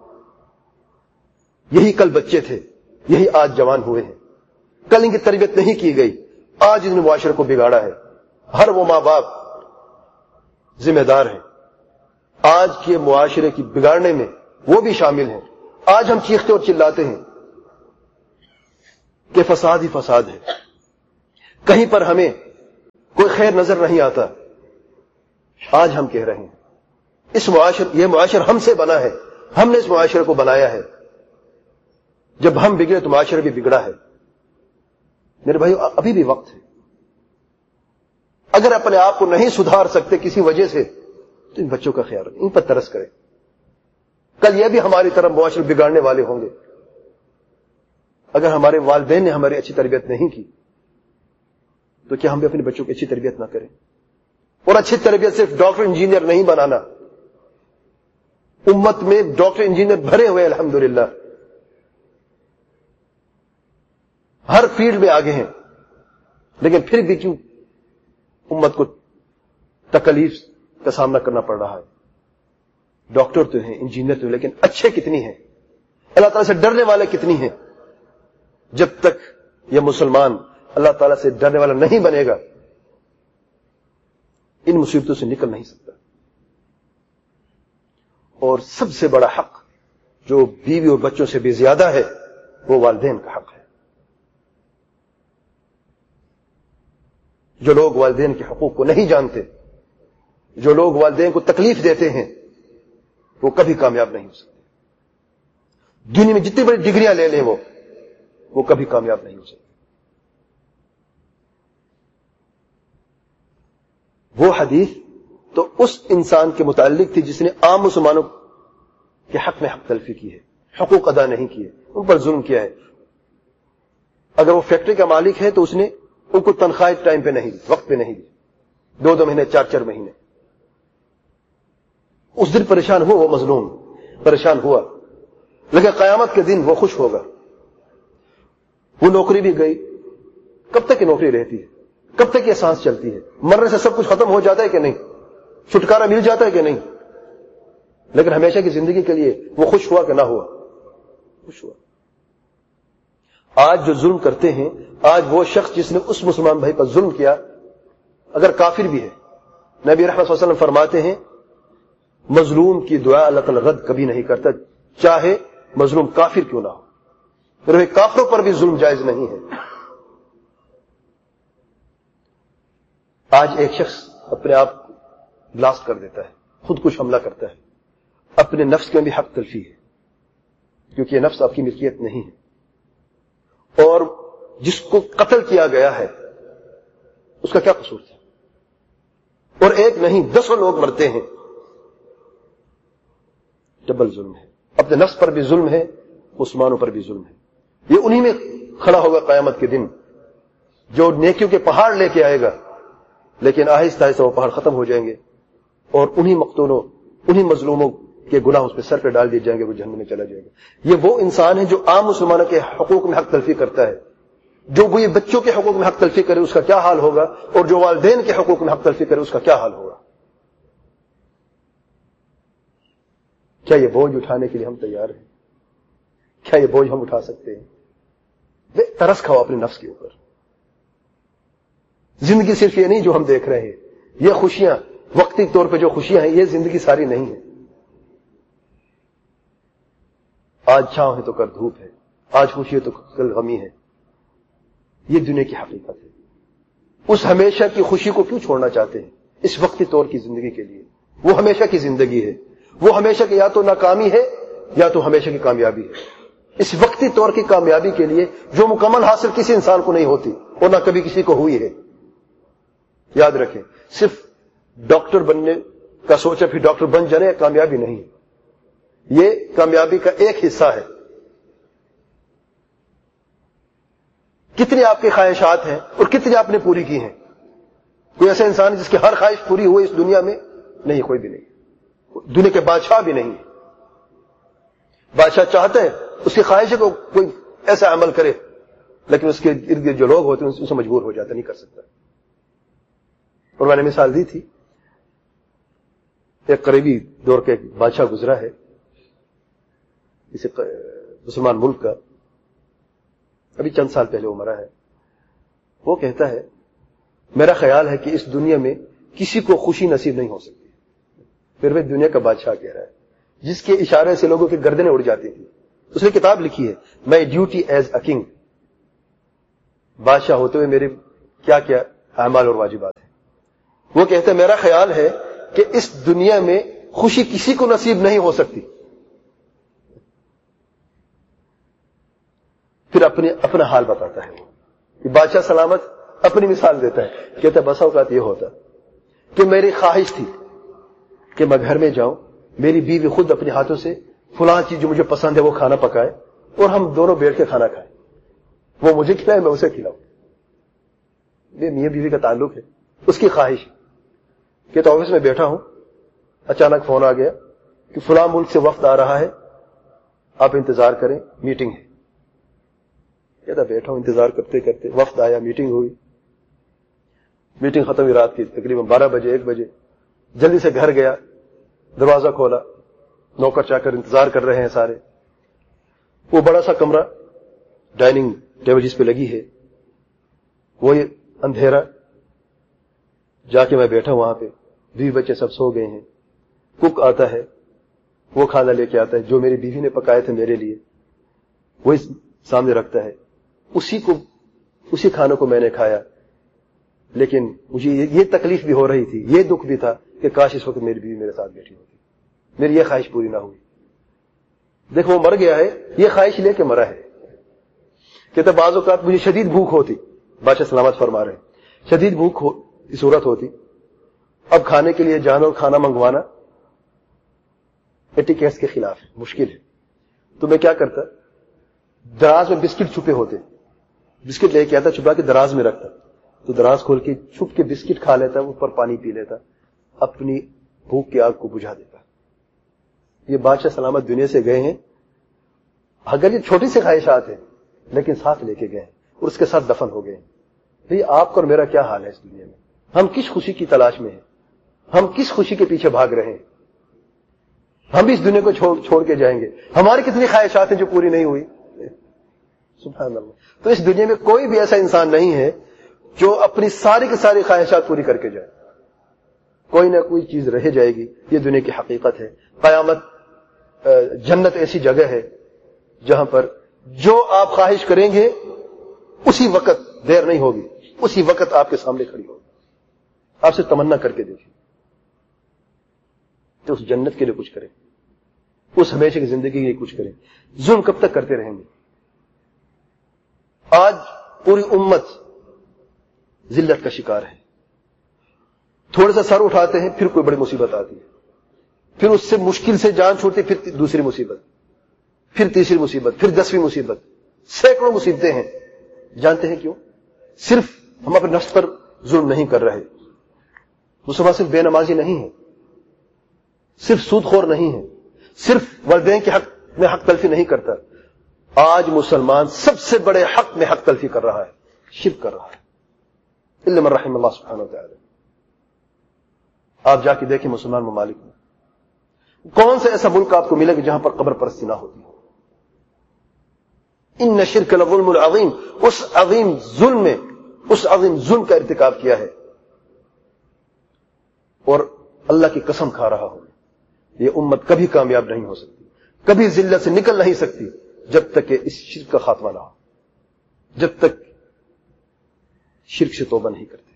یہی کل بچے تھے، یہی آج جوان ہوئے ہیں، کل ان کی تربیت نہیں کی گئی، آج ان معاشرے کو بگاڑا ہے۔ ہر وہ ماں باپ ذمہ دار ہیں، آج کے معاشرے کی بگاڑنے میں وہ بھی شامل ہیں۔ آج ہم چیختے اور چلاتے ہیں کہ فساد ہی فساد ہے، کہیں پر ہمیں کوئی خیر نظر نہیں آتا، آج ہم کہہ رہے ہیں اس معاشر یہ معاشر ہم سے بنا ہے, ہم نے اس معاشرے کو بنایا ہے. جب ہم بگڑے تو معاشرہ بھی بگڑا ہے. میرے بھائیو, ابھی بھی وقت ہے. اگر اپنے آپ کو نہیں سدھار سکتے کسی وجہ سے تو ان بچوں کا خیال رکھیں, ان پر ترس کریں. کل یہ بھی ہماری طرح معاشرے بگاڑنے والے ہوں گے. اگر ہمارے والدین نے ہماری اچھی تربیت نہیں کی تو کیا ہم بھی اپنے بچوں کی اچھی تربیت نہ کریں؟ اور اچھی تربیت صرف ڈاکٹر انجینئر نہیں بنانا. امت میں ڈاکٹر انجینئر بھرے ہوئے الحمدللہ, ہر فیلڈ میں آگے ہیں, لیکن پھر بھی کیوں امت کو تکلیف کا سامنا کرنا پڑ رہا ہے؟ ڈاکٹر تو ہیں, انجینئر تو ہیں, لیکن اچھے کتنی ہیں, اللہ تعالیٰ سے ڈرنے والے کتنی ہیں؟ جب تک یہ مسلمان اللہ تعالیٰ سے ڈرنے والا نہیں بنے گا ان مصیبتوں سے نکل نہیں سکتا. اور سب سے بڑا حق جو بیوی اور بچوں سے بھی زیادہ ہے وہ والدین کا حق ہے. جو لوگ والدین کے حقوق کو نہیں جانتے, جو لوگ والدین کو تکلیف دیتے ہیں, وہ کبھی کامیاب نہیں ہو سکتے. دنیا میں جتنی بڑی ڈگریاں لے لیں وہ وہ کبھی کامیاب نہیں ہو سکتے. وہ حدیث تو اس انسان کے متعلق تھی جس نے عام مسلمانوں کے حق میں حق تلفی کی ہے, حقوق ادا نہیں کیے, ان پر ظلم کیا ہے. اگر وہ فیکٹری کا مالک ہے تو اس نے ان کو تنخواہ ٹائم پہ نہیں دی, وقت پہ نہیں دی, دو دو مہینے چار چار مہینے. اس دن پریشان ہوا, وہ مظلوم پریشان ہوا, لیکن قیامت کے دن وہ خوش ہوگا. وہ نوکری بھی گئی, کب تک یہ نوکری رہتی ہے؟ کب تک یہ سانس چلتی ہے؟ مرنے سے سب کچھ ختم ہو جاتا ہے کہ نہیں؟ چھٹکارا مل جاتا ہے کہ نہیں؟ لیکن ہمیشہ کی زندگی کے لیے وہ خوش ہوا کہ نہ ہوا؟ خوش ہوا. آج جو ظلم کرتے ہیں, آج وہ شخص جس نے اس مسلمان بھائی پر ظلم کیا اگر کافر بھی ہے, نبی رحمت صلی اللہ علیہ وسلم فرماتے ہیں مظلوم کی دعا اللہ تعالی رد کبھی نہیں کرتا, چاہے مظلوم کافر کیوں نہ ہو. پھر کافروں پر بھی ظلم جائز نہیں ہے. آج ایک شخص اپنے آپ بلاسٹ کر دیتا ہے, خود کش حملہ کرتا ہے, اپنے نفس کے بھی حق تلفی ہے, کیونکہ یہ نفس آپ کی ملکیت نہیں ہے. اور جس کو قتل کیا گیا ہے اس کا کیا قصور تھا؟ اور ایک نہیں دسوں لوگ مرتے ہیں. ڈبل ظلم ہے, اپنے نفس پر بھی ظلم ہے, مسلمانوں پر بھی ظلم ہے. یہ انہی میں کھڑا ہوگا قیامت کے دن جو نیکیوں کے پہاڑ لے کے آئے گا, لیکن آہستہ آہستہ وہ پہاڑ ختم ہو جائیں گے اور انہی مقتولوں انہی مظلوموں کے گناہ اس پہ سر پہ ڈال دیے جائیں گے, وہ جہنم میں چلا جائے گا. یہ وہ انسان ہے جو عام مسلمانوں کے حقوق میں حق تلفی کرتا ہے. جو وہ یہ بچوں کے حقوق میں حق تلفی کرے اس کا کیا حال ہوگا, اور جو والدین کے حقوق میں حق تلفی کرے اس کا کیا حال ہوگا. کیا یہ بوجھ اٹھانے کے لیے ہم تیار ہیں؟ کیا یہ بوجھ ہم اٹھا سکتے ہیں؟ ترس کھاؤ اپنے نفس کے اوپر. زندگی صرف یہ نہیں جو ہم دیکھ رہے ہیں, یہ خوشیاں وقتی طور پہ جو خوشیاں ہیں یہ زندگی ساری نہیں ہے. آج چھاؤں ہے تو کل دھوپ ہے, آج خوشی ہے تو کل غمی ہے. یہ دنیا کی حقیقت ہے. اس ہمیشہ کی خوشی کو کیوں چھوڑنا چاہتے ہیں اس وقتی طور کی زندگی کے لیے؟ وہ ہمیشہ کی زندگی ہے, وہ ہمیشہ کی یا تو ناکامی ہے یا تو ہمیشہ کی کامیابی ہے. اس وقتی طور کی کامیابی کے لیے جو مکمل حاصل کسی انسان کو نہیں ہوتی اور نہ کبھی کسی کو ہوئی ہے. یاد رکھیں, صرف ڈاکٹر بننے کا سوچا پھر ڈاکٹر بن جانے یہ کامیابی نہیں ہے, یہ کامیابی کا ایک حصہ ہے. کتنی آپ کی خواہشات ہیں اور کتنی آپ نے پوری کی ہیں؟ کوئی ایسا انسان جس کی ہر خواہش پوری ہوئی اس دنیا میں؟ نہیں, کوئی بھی نہیں. دنیا کے بادشاہ بھی نہیں. بادشاہ چاہتے ہیں اس کی خواہش ہے کہ کوئی ایسا عمل کرے, لیکن اس کے ارد گرد جو لوگ ہوتے ہیں اسے مجبور ہو جاتا, نہیں کر سکتا. اور میں نے مثال دی تھی, ایک قریبی دور کے بادشاہ گزرا ہے اسے مسلمان ملک کا, ابھی چند سال پہلے وہ مرا ہے. وہ کہتا ہے میرا خیال ہے کہ اس دنیا میں کسی کو خوشی نصیب نہیں ہو سکتی. پھر وہ دنیا کا بادشاہ کہہ رہا ہے جس کے اشارے سے لوگوں کی گردنیں اڑ جاتی تھی. اس نے کتاب لکھی ہے my duty as a king, بادشاہ ہوتے ہوئے میرے کیا کیا اعمال اور واجبات ہیں. وہ کہتے ہیں میرا خیال ہے کہ اس دنیا میں خوشی کسی کو نصیب نہیں ہو سکتی. پھر اپنے اپنا حال بتاتا ہے وہ. بادشاہ سلامت اپنی مثال دیتا ہے, کہتا ہے بسا اوقات یہ ہوتا کہ میری خواہش تھی کہ میں گھر میں جاؤں, میری بیوی خود اپنے ہاتھوں سے فلاں چیز جو مجھے پسند ہے وہ کھانا پکائے اور ہم دونوں بیٹھ کے کھانا کھائیں, وہ مجھے کھلائے میں اسے کھلاؤں. یہ میاں بیوی کا تعلق ہے, اس کی خواہش. کہ تو آفس میں بیٹھا ہوں, اچانک فون آ گیا کہ فلاں ملک سے وفد آ رہا ہے, آپ انتظار کریں, میٹنگ ہے. کہتا بیٹھا ہوں انتظار کرتے کرتے, وفد آیا, میٹنگ ہوئی. میٹنگ ختم ہوئی رات کی تقریباً بارہ بجے ایک بجے. جلدی سے گھر گیا, دروازہ کھولا, نوکر چاکر انتظار کر رہے ہیں سارے. وہ بڑا سا کمرہ, ڈائننگ ٹیبل جس پہ لگی ہے, وہ اندھیرا. جا کے میں بیٹھا وہاں پہ, بیوی بچے سب سو گئے ہیں. کک آتا ہے, وہ کھانا لے کے آتا ہے جو میری بیوی نے پکائے تھے میرے لیے, وہ سامنے رکھتا ہے. اسی کو اسی کھانے کو میں نے کھایا, لیکن مجھے یہ تکلیف بھی ہو رہی تھی, یہ دکھ بھی تھا کہ کاش اس وقت میری بیوی میرے ساتھ بیٹھی ہوتی, میری یہ خواہش پوری نہ ہوئی. دیکھو وہ مر گیا ہے, یہ خواہش لے کے مرا ہے. کہتا بعض اوقات مجھے شدید بھوک ہوتی, بادشاہ سلامت فرما رہے ہیں, شدید بھوک کی صورت ہوتی. اب کھانے کے لیے جانا اور کھانا منگوانا ایٹیکیٹس کے خلاف ہے, مشکل ہے. تو میں کیا کرتا, دراز میں بسکٹ چھپے ہوتے, بسکٹ لے کے آتا, چھپا کے دراز میں رکھتا, تو دراز کھول کے چھپ کے بسکٹ کھا لیتا, اوپر پانی پی لیتا, اپنی بھوک کی آگ کو بجھا دیتا. یہ بادشاہ سلامت دنیا سے گئے ہیں, اگر یہ چھوٹی سی خواہشات ہیں لیکن ساتھ لے کے گئے ہیں اور اس کے ساتھ دفن ہو گئے ہیں. بھئی آپ کا اور میرا کیا حال ہے اس دنیا میں؟ ہم کس خوشی کی تلاش میں ہیں؟ ہم کس خوشی کے پیچھے بھاگ رہے ہیں؟ ہم بھی اس دنیا کو چھوڑ, چھوڑ کے جائیں گے. ہماری کتنی خواہشات ہیں جو پوری نہیں ہوئی. سبحان اللہ. تو اس دنیا میں کوئی بھی ایسا انسان نہیں ہے جو اپنی ساری کی ساری خواہشات پوری کر کے جائے. کوئی نہ کوئی چیز رہ جائے گی, یہ دنیا کی حقیقت ہے. قیامت, جنت ایسی جگہ ہے جہاں پر جو آپ خواہش کریں گے اسی وقت, دیر نہیں ہوگی, اسی وقت آپ کے سامنے کھڑی ہوگی. آپ سے تمنا کر کے دیکھیں تو اس جنت کے لیے کچھ کریں, اس ہمیشہ کی زندگی کے لیے کچھ کریں. ظلم کب تک کرتے رہیں گے؟ آج پوری امت ذلت کا شکار ہے. تھوڑا سا سر اٹھاتے ہیں پھر کوئی بڑی مصیبت آتی ہے, پھر اس سے مشکل سے جان چھوڑتی, پھر دوسری مصیبت, پھر تیسری مصیبت, پھر دسویں مصیبت. سینکڑوں مصیبتیں ہیں. جانتے ہیں کیوں؟ صرف ہم اپنے نفس پر ظلم نہیں کر رہے. مسلمان صرف بے نمازی نہیں ہے, صرف سود خور نہیں ہے, صرف والدین کے حق میں حق تلفی نہیں کرتا. آج مسلمان سب سے بڑے حق میں حق تلفی کر رہا ہے, شرک کر رہا ہے. الا من رحم اللہ سبحانہ وتعالی. آپ جا کے دیکھیں مسلمان ممالک میں کون سا ایسا ملک آپ کو ملے گا جہاں پر قبر پرستی نہ ہوتی ہو. ان شرک لظلم العظیم, اس عظیم ظلم میں, اس عظیم ظلم کا ارتکاب کیا ہے. اور اللہ کی قسم کھا رہا ہوں, یہ امت کبھی کامیاب نہیں ہو سکتی, کبھی ذلت سے نکل نہیں سکتی جب تک کہ اس شرک کا خاتمہ نہ ہو, جب تک شرک سے توبہ نہیں کرتے.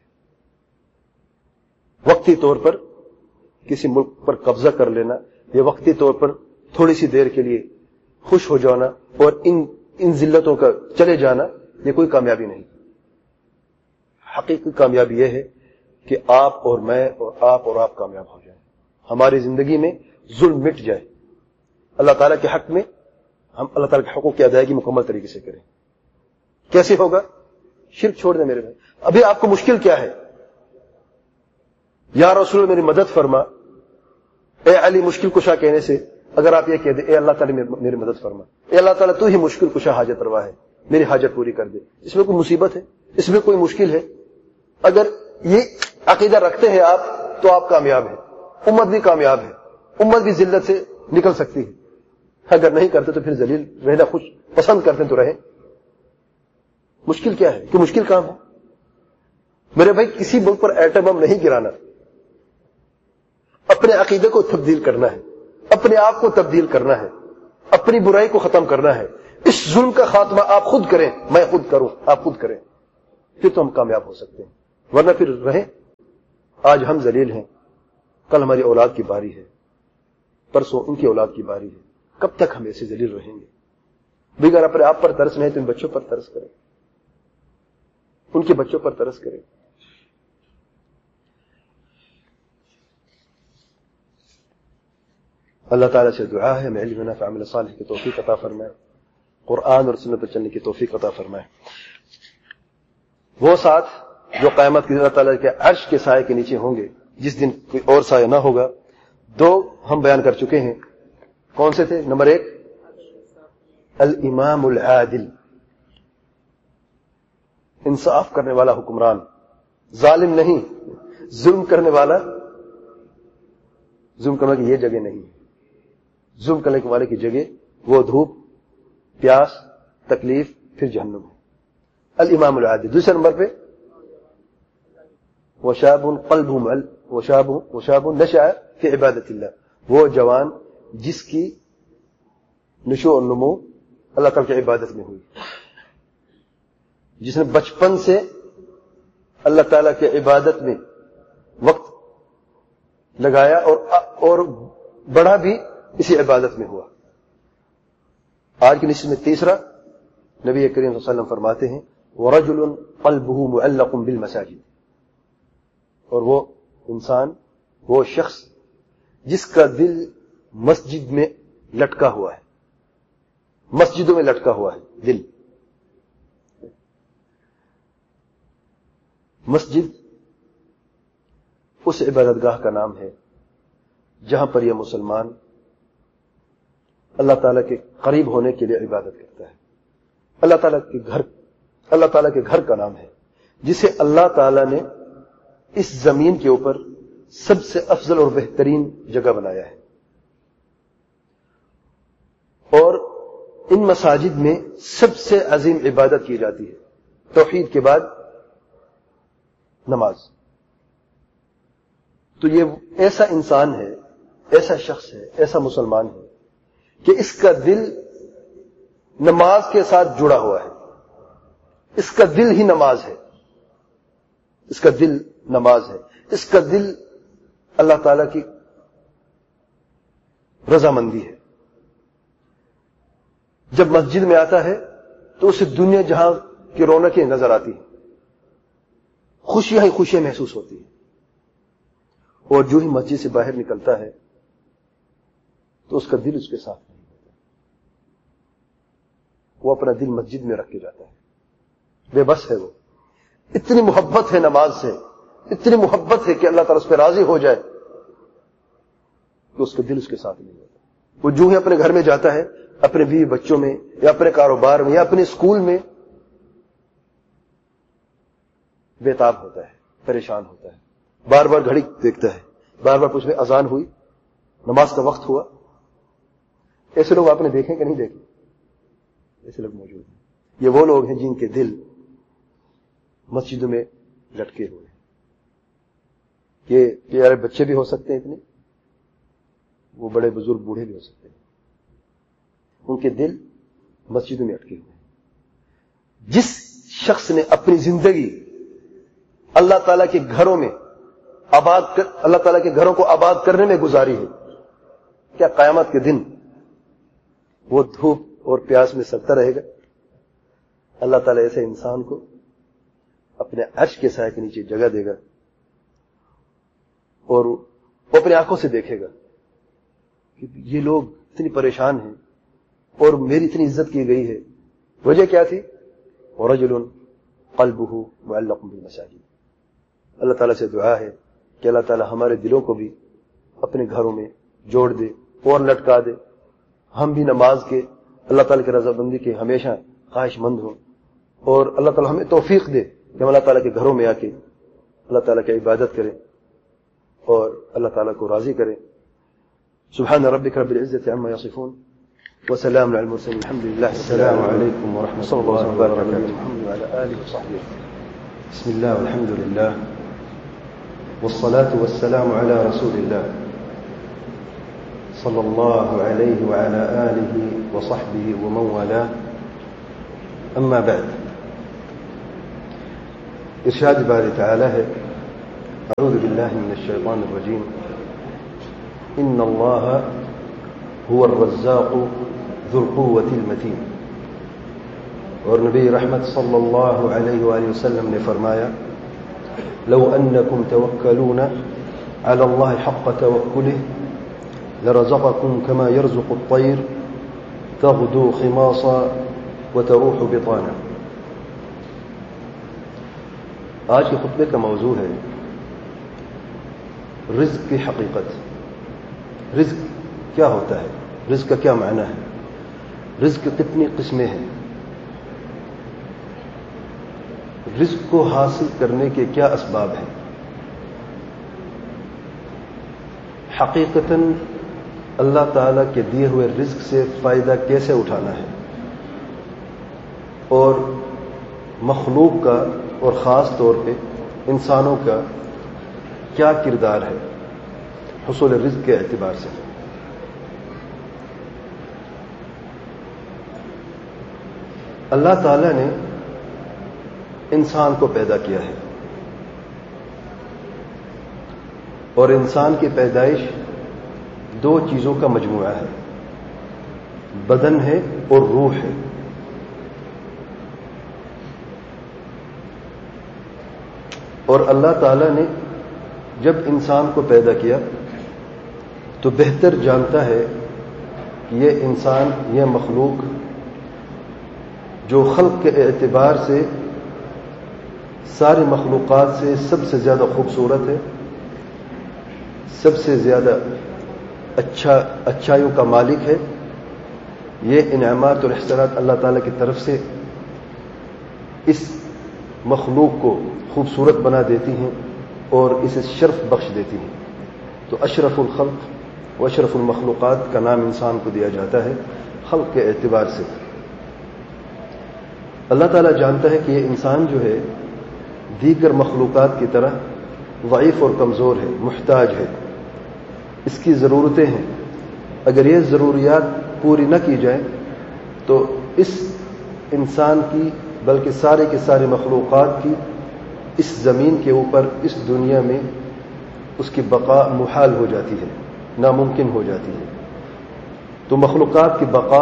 وقتی طور پر کسی ملک پر قبضہ کر لینا, یہ وقتی طور پر تھوڑی سی دیر کے لیے خوش ہو جانا اور ان ان ذلتوں کا چلے جانا, یہ کوئی کامیابی نہیں. حقیقی کامیابی یہ ہے کہ آپ اور میں اور آپ اور آپ کامیاب ہو جائیں, ہماری زندگی میں ظلم مٹ جائے, اللہ تعالیٰ کے حق میں ہم اللہ تعالیٰ کے حقوق کی ادائیگی مکمل طریقے سے کریں. کیسے ہوگا؟ شرک چھوڑ دیں میرے بھائی. ابھی آپ کو مشکل کیا ہے؟ یا رسول اللہ میری مدد فرما, اے علی مشکل کشا کہنے سے اگر آپ یہ کہہ دیں اے اللہ تعالیٰ میری مدد فرما, اے اللہ تعالیٰ تو ہی مشکل کشا حاجت روا ہے, میری حاجت پوری کر دے, اس میں کوئی مصیبت ہے؟ اس میں کوئی مشکل ہے؟ اگر یہ عقیدہ رکھتے ہیں آپ تو آپ کامیاب ہیں, امت بھی کامیاب ہے, امت بھی ذلت سے نکل سکتی ہے. اگر نہیں کرتے تو پھر ذلیل رہنا خوش پسند کرتے تو رہیں. مشکل کیا ہے کہ مشکل کام ہے میرے بھائی؟ کسی ملک پر ایٹم بم نہیں گرانا, اپنے عقیدے کو تبدیل کرنا ہے, اپنے آپ کو تبدیل کرنا ہے, اپنی برائی کو ختم کرنا ہے. اس ظلم کا خاتمہ آپ خود کریں, میں خود کروں, آپ خود کریں, پھر تو ہم کامیاب ہو سکتے ہیں. ورنہ پھر رہیں. آج ہم ذلیل ہیں, کل ہماری اولاد کی باری ہے، پرسوں ان کی اولاد کی باری ہے. کب تک ہم ایسے ذلیل رہیں گے؟ بھی اگر اپنے آپ پر ترس نہیں تو ان بچوں پر ترس کریں، ان کے بچوں پر ترس کریں. اللہ تعالیٰ سے دعا ہے ہمیں علم نافع عمل صالح کی توفیق عطا فرمائے، قرآن اور سنت پر چلنے کی توفیق عطا فرمائے. وہ ساتھ جو قیامت کے اللہ تعالیٰ کے عرش کے سائے کے نیچے ہوں گے، جس دن کوئی اور سایہ نہ ہوگا، دو ہم بیان کر چکے ہیں. کون سے تھے؟ نمبر ایک الامام العادل، انصاف کرنے والا حکمران، ظالم نہیں، ظلم کرنے والا. ظلم کرنے کی یہ جگہ نہیں، ظلم کرنے والے کی جگہ وہ دھوپ، پیاس، تکلیف، پھر جہنم ہے. الامام العادل. دوسرے نمبر پہ وشاب قلبه مل وشاب وشاب نشأ فی عبادت اللہ، وہ جوان جس کی نشو اور نمو اللہ تعالی کی عبادت میں ہوئی، جس نے بچپن سے اللہ تعالیٰ کی عبادت میں وقت لگایا اور اور بڑا بھی اسی عبادت میں ہوا. آج کی نشست میں تیسرا نبی کریم صلی اللہ علیہ وسلم فرماتے ہیں وَرَجُلٌ قَلْبُهُ مُعَلَّقٌ بِالْمَسَاجِدِ، اور وہ انسان، وہ شخص جس کا دل مسجد میں لٹکا ہوا ہے، مسجدوں میں لٹکا ہوا ہے دل. مسجد اس عبادت گاہ کا نام ہے جہاں پر یہ مسلمان اللہ تعالیٰ کے قریب ہونے کے لیے عبادت کرتا ہے. اللہ تعالیٰ کے گھر، اللہ تعالیٰ کے گھر کا نام ہے جسے اللہ تعالیٰ نے اس زمین کے اوپر سب سے افضل اور بہترین جگہ بنایا ہے. اور ان مساجد میں سب سے عظیم عبادت کی جاتی ہے توحید کے بعد نماز. تو یہ ایسا انسان ہے، ایسا شخص ہے، ایسا مسلمان ہے کہ اس کا دل نماز کے ساتھ جڑا ہوا ہے. اس کا دل ہی نماز ہے، اس کا دل نماز ہے، اس کا دل اللہ تعالی کی رضامندی ہے. جب مسجد میں آتا ہے تو اسے دنیا جہاں کی رونقیں نظر آتی ہیں، خوشیاں ہی خوشیاں محسوس ہوتی ہیں. اور جو ہی مسجد سے باہر نکلتا ہے تو اس کا دل اس کے ساتھ نہیں ہوتا، وہ اپنا دل مسجد میں رکھ کے جاتا ہے، بے بس ہے. وہ اتنی محبت ہے نماز سے، اتنی محبت ہے کہ اللہ تعالیٰ اس پہ راضی ہو جائے کہ اس کا دل اس کے ساتھ نہیں ہوتا. وہ جو ہی اپنے گھر میں جاتا ہے، اپنے بیوی بچوں میں یا اپنے کاروبار میں یا اپنے اسکول میں، بےتاب ہوتا ہے، پریشان ہوتا ہے، بار بار گھڑی دیکھتا ہے، بار بار پوچھتے اذان ہوئی، نماز کا وقت ہوا. ایسے لوگ آپ نے دیکھے کہ نہیں دیکھے؟ ایسے لوگ موجود ہیں. یہ وہ لوگ ہیں جن کے دل مسجدوں میں لٹکے ہوئے ہیں. یہ پیارے بچے بھی ہو سکتے ہیں اتنے، وہ بڑے بزرگ بوڑھے بھی ہو سکتے ہیں، ان کے دل مسجدوں میں اٹکے ہوئے ہیں. جس شخص نے اپنی زندگی اللہ تعالیٰ کے گھروں میں آباد کر اللہ تعالیٰ کے گھروں کو آباد کرنے میں گزاری ہے، کیا قیامت کے دن وہ دھوپ اور پیاس میں سڑتا رہے گا؟ اللہ تعالیٰ ایسے انسان کو اپنے عرش کے سائے کے نیچے جگہ دے گا اور وہ اپنی آنکھوں سے دیکھے گا کہ یہ لوگ اتنی پریشان ہیں اور میری اتنی عزت کی گئی ہے. وجہ کیا تھی؟ وَرَجُلٌ قَلْبُهُ مُعَلَّقٌ بِالْمَسَاجِدِ. اللہ تعالیٰ سے دعا ہے کہ اللہ تعالیٰ ہمارے دلوں کو بھی اپنے گھروں میں جوڑ دے اور لٹکا دے. ہم بھی نماز کے، اللہ تعالیٰ کی رضامندی کے ہمیشہ خواہش مند ہوں، اور اللہ تعالیٰ ہمیں توفیق دے کہ ہم اللہ تعالیٰ کے گھروں میں آ کے اللہ تعالیٰ کی عبادت کریں اور اللہ تعالیٰ کو راضی کریں. سبحان ربک رب العزة عما یصفون وسلام علی المرسلین الحمد للہ. السلام علیکم ورحمۃ اللہ وبرکاتہ. محمد وعلى آله وصحبه. بسم الله والحمد لله والصلاة والسلام على رسول الله صلى الله عليه وعلى آله وصحبه ومن والاه. أما بعد، ارشاد باری تعالی ہے اعوذ باللہ من الشیطان الرجیم ان اللہ هو الرزاق ذو القوة المتین. اور نبی رحمت صلی اللہ علیہ وآلہ وسلم نے فرمایا لو انکم توکلون علی اللہ حق توکلہ لرزقکم کما یرزق الطیر تغدو خماصا وتروح بطانا. آج کے خطبے کا موضوع ہے رزق کی حقیقت. رزق کیا ہوتا ہے؟ رزق کا کیا معنی ہے؟ رزق کی کتنی قسمیں ہیں؟ رزق کو حاصل کرنے کے کیا اسباب ہیں؟ حقیقتاً اللہ تعالیٰ کے دیے ہوئے رزق سے فائدہ کیسے اٹھانا ہے، اور مخلوق کا اور خاص طور پہ انسانوں کا کیا کردار ہے حصول رزق کے اعتبار سے. اللہ تعالیٰ نے انسان کو پیدا کیا ہے، اور انسان کی پیدائش دو چیزوں کا مجموعہ ہے، بدن ہے اور روح ہے. اور اللہ تعالیٰ نے جب انسان کو پیدا کیا تو بہتر جانتا ہے کہ یہ انسان، یہ مخلوق جو خلق کے اعتبار سے ساری مخلوقات سے سب سے زیادہ خوبصورت ہے، سب سے زیادہ اچھا اچھائیوں کا مالک ہے. یہ انعامات اور احسانات اللہ تعالیٰ کی طرف سے اس مخلوق کو خوبصورت بنا دیتی ہیں اور اسے شرف بخش دیتی ہیں. تو اشرف الخلق و اشرف المخلوقات کا نام انسان کو دیا جاتا ہے خلق کے اعتبار سے. اللہ تعالیٰ جانتا ہے کہ یہ انسان جو ہے دیگر مخلوقات کی طرح ضعیف اور کمزور ہے، محتاج ہے، اس کی ضرورتیں ہیں. اگر یہ ضروریات پوری نہ کی جائیں تو اس انسان کی بلکہ سارے کے سارے مخلوقات کی اس زمین کے اوپر، اس دنیا میں اس کی بقا محال ہو جاتی ہے، ناممکن ہو جاتی ہے. تو مخلوقات کی بقا،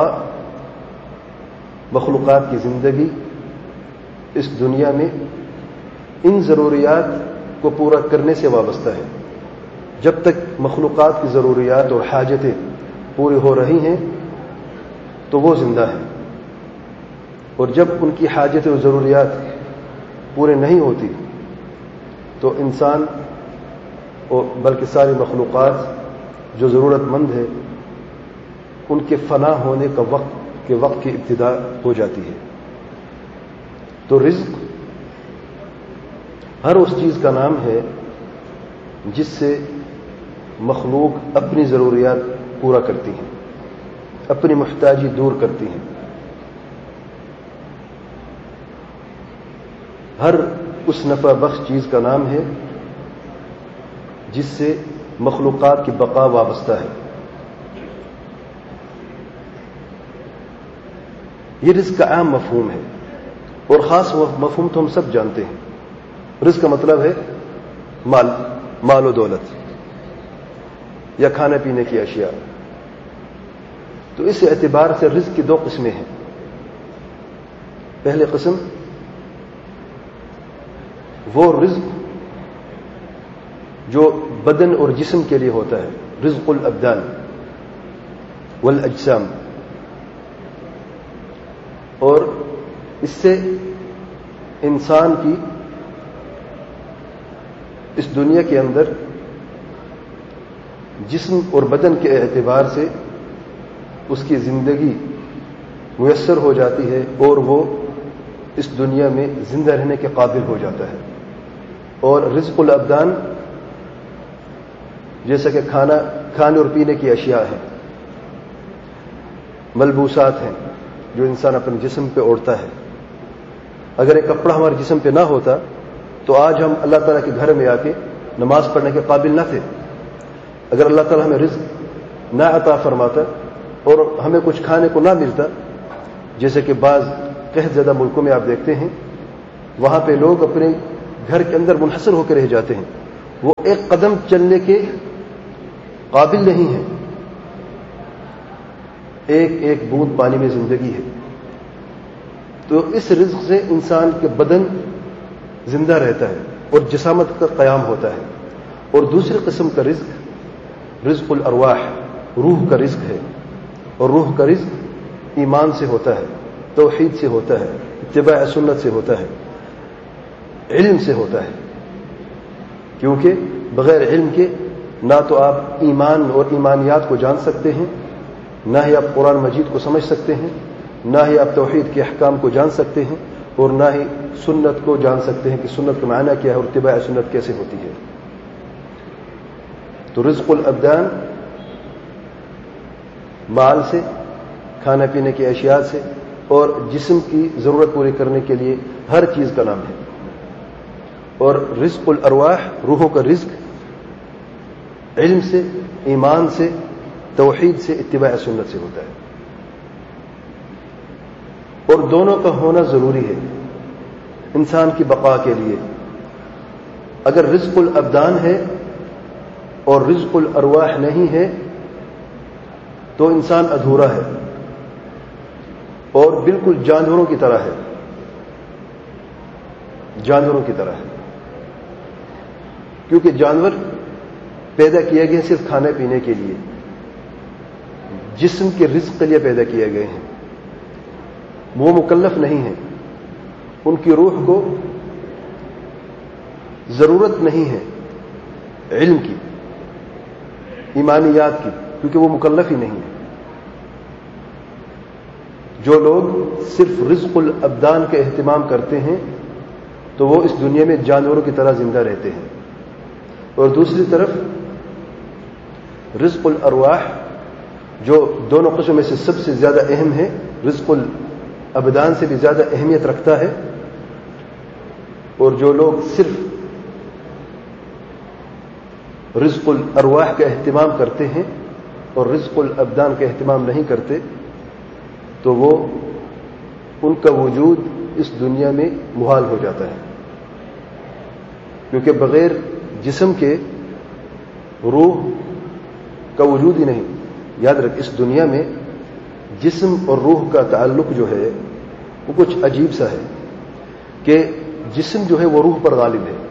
مخلوقات کی زندگی اس دنیا میں ان ضروریات کو پورا کرنے سے وابستہ ہے. جب تک مخلوقات کی ضروریات اور حاجتیں پوری ہو رہی ہیں تو وہ زندہ ہیں، اور جب ان کی حاجتیں اور ضروریات پورے نہیں ہوتی تو انسان اور بلکہ ساری مخلوقات جو ضرورت مند ہے ان کے فنا ہونے کا وقت کے وقت کی ابتدا ہو جاتی ہے. تو رزق ہر اس چیز کا نام ہے جس سے مخلوق اپنی ضروریات پورا کرتی ہیں، اپنی محتاجی دور کرتی ہیں. ہر اس نفع بخش چیز کا نام ہے جس سے مخلوقات کی بقا وابستہ ہے. یہ رزق کا عام مفہوم ہے، اور خاص مفہوم تو ہم سب جانتے ہیں. رزق کا مطلب ہے مال مال و دولت یا کھانے پینے کی اشیاء. تو اس اعتبار سے رزق کی دو قسمیں ہیں. پہلی قسم وہ رزق جو بدن اور جسم کے لیے ہوتا ہے، رزق الابدان والاجسام، اور اس سے انسان کی اس دنیا کے اندر جسم اور بدن کے اعتبار سے اس کی زندگی میسر ہو جاتی ہے اور وہ اس دنیا میں زندہ رہنے کے قابل ہو جاتا ہے. اور رزق الابدان جیسا کہ کھانا کھانے اور پینے کی اشیاء ہیں، ملبوسات ہیں جو انسان اپنے جسم پہ اوڑھتا ہے. اگر ایک کپڑا ہمارے جسم پہ نہ ہوتا تو آج ہم اللہ تعالیٰ کے گھر میں آ کے نماز پڑھنے کے قابل نہ تھے. اگر اللہ تعالیٰ ہمیں رزق نہ عطا فرماتا اور ہمیں کچھ کھانے کو نہ ملتا، جیسے کہ بعض قحط زدہ ملکوں میں آپ دیکھتے ہیں وہاں پہ لوگ اپنے گھر کے اندر منحصر ہو کے رہ جاتے ہیں، وہ ایک قدم چلنے کے قابل نہیں ہے. ایک ایک بوند پانی میں زندگی ہے. تو اس رزق سے انسان کے بدن زندہ رہتا ہے اور جسامت کا قیام ہوتا ہے. اور دوسری قسم کا رزق رزق الارواح، روح کا رزق ہے. اور روح کا رزق ایمان سے ہوتا ہے، توحید سے ہوتا ہے، اتباع سنت سے ہوتا ہے، علم سے ہوتا ہے. کیونکہ بغیر علم کے نہ تو آپ ایمان اور ایمانیات کو جان سکتے ہیں، نہ ہی آپ قرآن مجید کو سمجھ سکتے ہیں، نہ ہی آپ توحید کے احکام کو جان سکتے ہیں، اور نہ ہی سنت کو جان سکتے ہیں کہ سنت کا معنی کیا ہے اور اتباع سنت کیسے ہوتی ہے. تو رزق الابدان مال سے، کھانا پینے کی اشیاء سے، اور جسم کی ضرورت پوری کرنے کے لیے ہر چیز کا نام ہے. اور رزق الارواح، روحوں کا رزق علم سے، ایمان سے، توحید سے، اتباع سنت سے ہوتا ہے. اور دونوں کا ہونا ضروری ہے انسان کی بقا کے لیے. اگر رزق الابدان ہے اور رزق الارواح نہیں ہے تو انسان ادھورا ہے اور بالکل جانوروں کی طرح ہے. جانوروں کی طرح ہے کیونکہ جانور پیدا کیے گئے صرف کھانے پینے کے لیے، جسم کے رزق کے لیے پیدا کیے گئے ہیں. وہ مکلف نہیں ہیں، ان کی روح کو ضرورت نہیں ہے علم کی، ایمانیات کی، کیونکہ وہ مکلف ہی نہیں ہے. جو لوگ صرف رزق الابدان کا اہتمام کرتے ہیں تو وہ اس دنیا میں جانوروں کی طرح زندہ رہتے ہیں. اور دوسری طرف رزق الارواح جو دونوں قسموں میں سے سب سے زیادہ اہم ہے، رزق الابدان سے بھی زیادہ اہمیت رکھتا ہے. اور جو لوگ صرف رزق الارواح کا اہتمام کرتے ہیں اور رزق الابدان کا اہتمام نہیں کرتے تو وہ ان کا وجود اس دنیا میں محال ہو جاتا ہے. کیونکہ بغیر جسم کے روح کا وجود ہی نہیں. یاد رکھ، اس دنیا میں جسم اور روح کا تعلق جو ہے وہ کچھ عجیب سا ہے کہ جسم جو ہے وہ روح پر غالب ہے.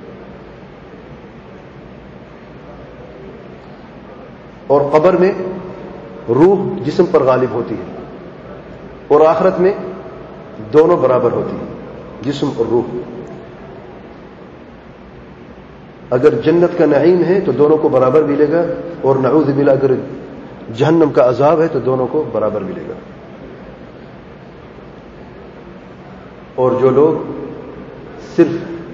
اور قبر میں روح جسم پر غالب ہوتی ہے، اور آخرت میں دونوں برابر ہوتی ہیں، جسم اور روح. اگر جنت کا نعیم ہے تو دونوں کو برابر ملے گا، اور نعوذ باللہ اگر جہنم کا عذاب ہے تو دونوں کو برابر ملے گا. اور جو لوگ صرف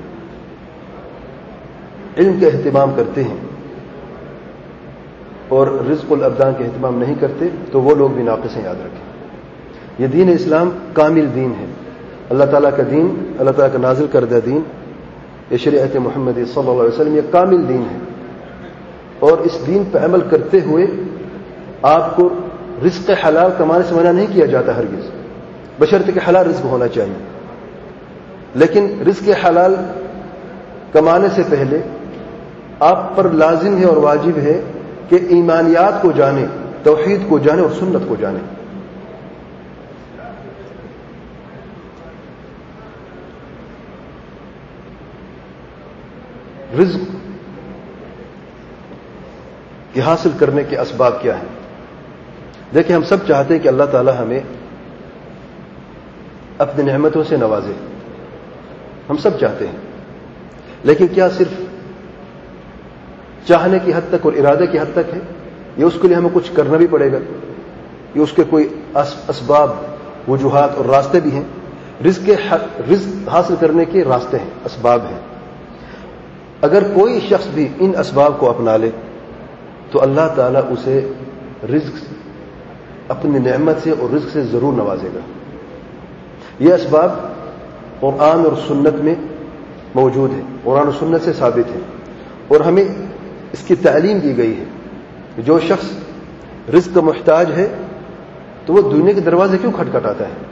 علم کا اہتمام کرتے ہیں اور رزق الابدان کا اہتمام نہیں کرتے تو وہ لوگ بھی ناقص ہیں. یاد رکھیں، یہ دین اسلام کامل دین ہے. اللہ تعالیٰ کا دین، اللہ تعالیٰ کا نازل کردہ دین، یہ شریعت محمد صلی اللہ علیہ وسلم، یہ کامل دین ہے. اور اس دین پہ عمل کرتے ہوئے آپ کو رزق حلال کمانے سے منع نہیں کیا جاتا ہرگز، بشرطے کہ حلال رزق ہونا چاہیے. لیکن رزق حلال کمانے سے پہلے آپ پر لازم ہے اور واجب ہے کہ ایمانیات کو جانیں، توحید کو جانیں اور سنت کو جانیں. رزق کے حاصل کرنے کے اسباب کیا ہیں؟ دیکھیں، ہم سب چاہتے ہیں کہ اللہ تعالی ہمیں اپنی نعمتوں سے نوازے. ہم سب چاہتے ہیں، لیکن کیا صرف چاہنے کی حد تک اور ارادے کی حد تک ہے؟ یا اس کے لیے ہمیں کچھ کرنا بھی پڑے گا؟ یا اس کے کوئی اسباب، وجوہات اور راستے بھی ہیں؟ رزق رزق حاصل کرنے کے راستے ہیں، اسباب ہیں. اگر کوئی شخص بھی ان اسباب کو اپنا لے تو اللہ تعالیٰ اسے رزق اپنی نعمت سے اور رزق سے ضرور نوازے گا. یہ اسباب قرآن اور سنت میں موجود ہیں، قرآن اور سنت سے ثابت ہے، اور ہمیں اس کی تعلیم دی گئی ہے. جو شخص رزق کا محتاج ہے تو وہ دنیا کے دروازے کیوں کھٹکھٹاتا ہے؟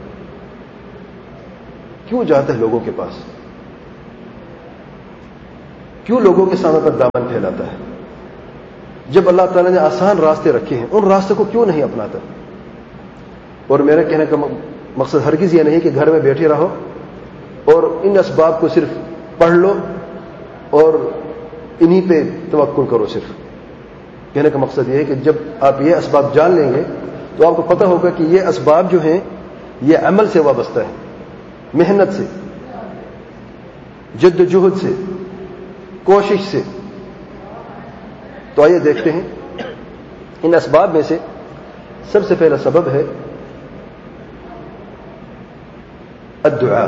کیوں جاتا ہے لوگوں کے پاس؟ کیوں لوگوں کے سامنے پر دامن پھیلاتا ہے؟ جب اللہ تعالیٰ نے آسان راستے رکھے ہیں ان راستوں کو کیوں نہیں اپناتا؟ اور میرا کہنے کا مقصد ہرگز یہ نہیں کہ گھر میں بیٹھے رہو اور ان اسباب کو صرف پڑھ لو اور انہی پہ توکل کرو. صرف کہنے کا مقصد یہ ہے کہ جب آپ یہ اسباب جان لیں گے تو آپ کو پتہ ہوگا کہ یہ اسباب جو ہیں یہ عمل سے وابستہ ہے, محنت سے, جد و جہد سے, کوشش سے. تو آئیے دیکھتے ہیں ان اسباب میں سے سب سے پہلا سبب ہے الدعاء.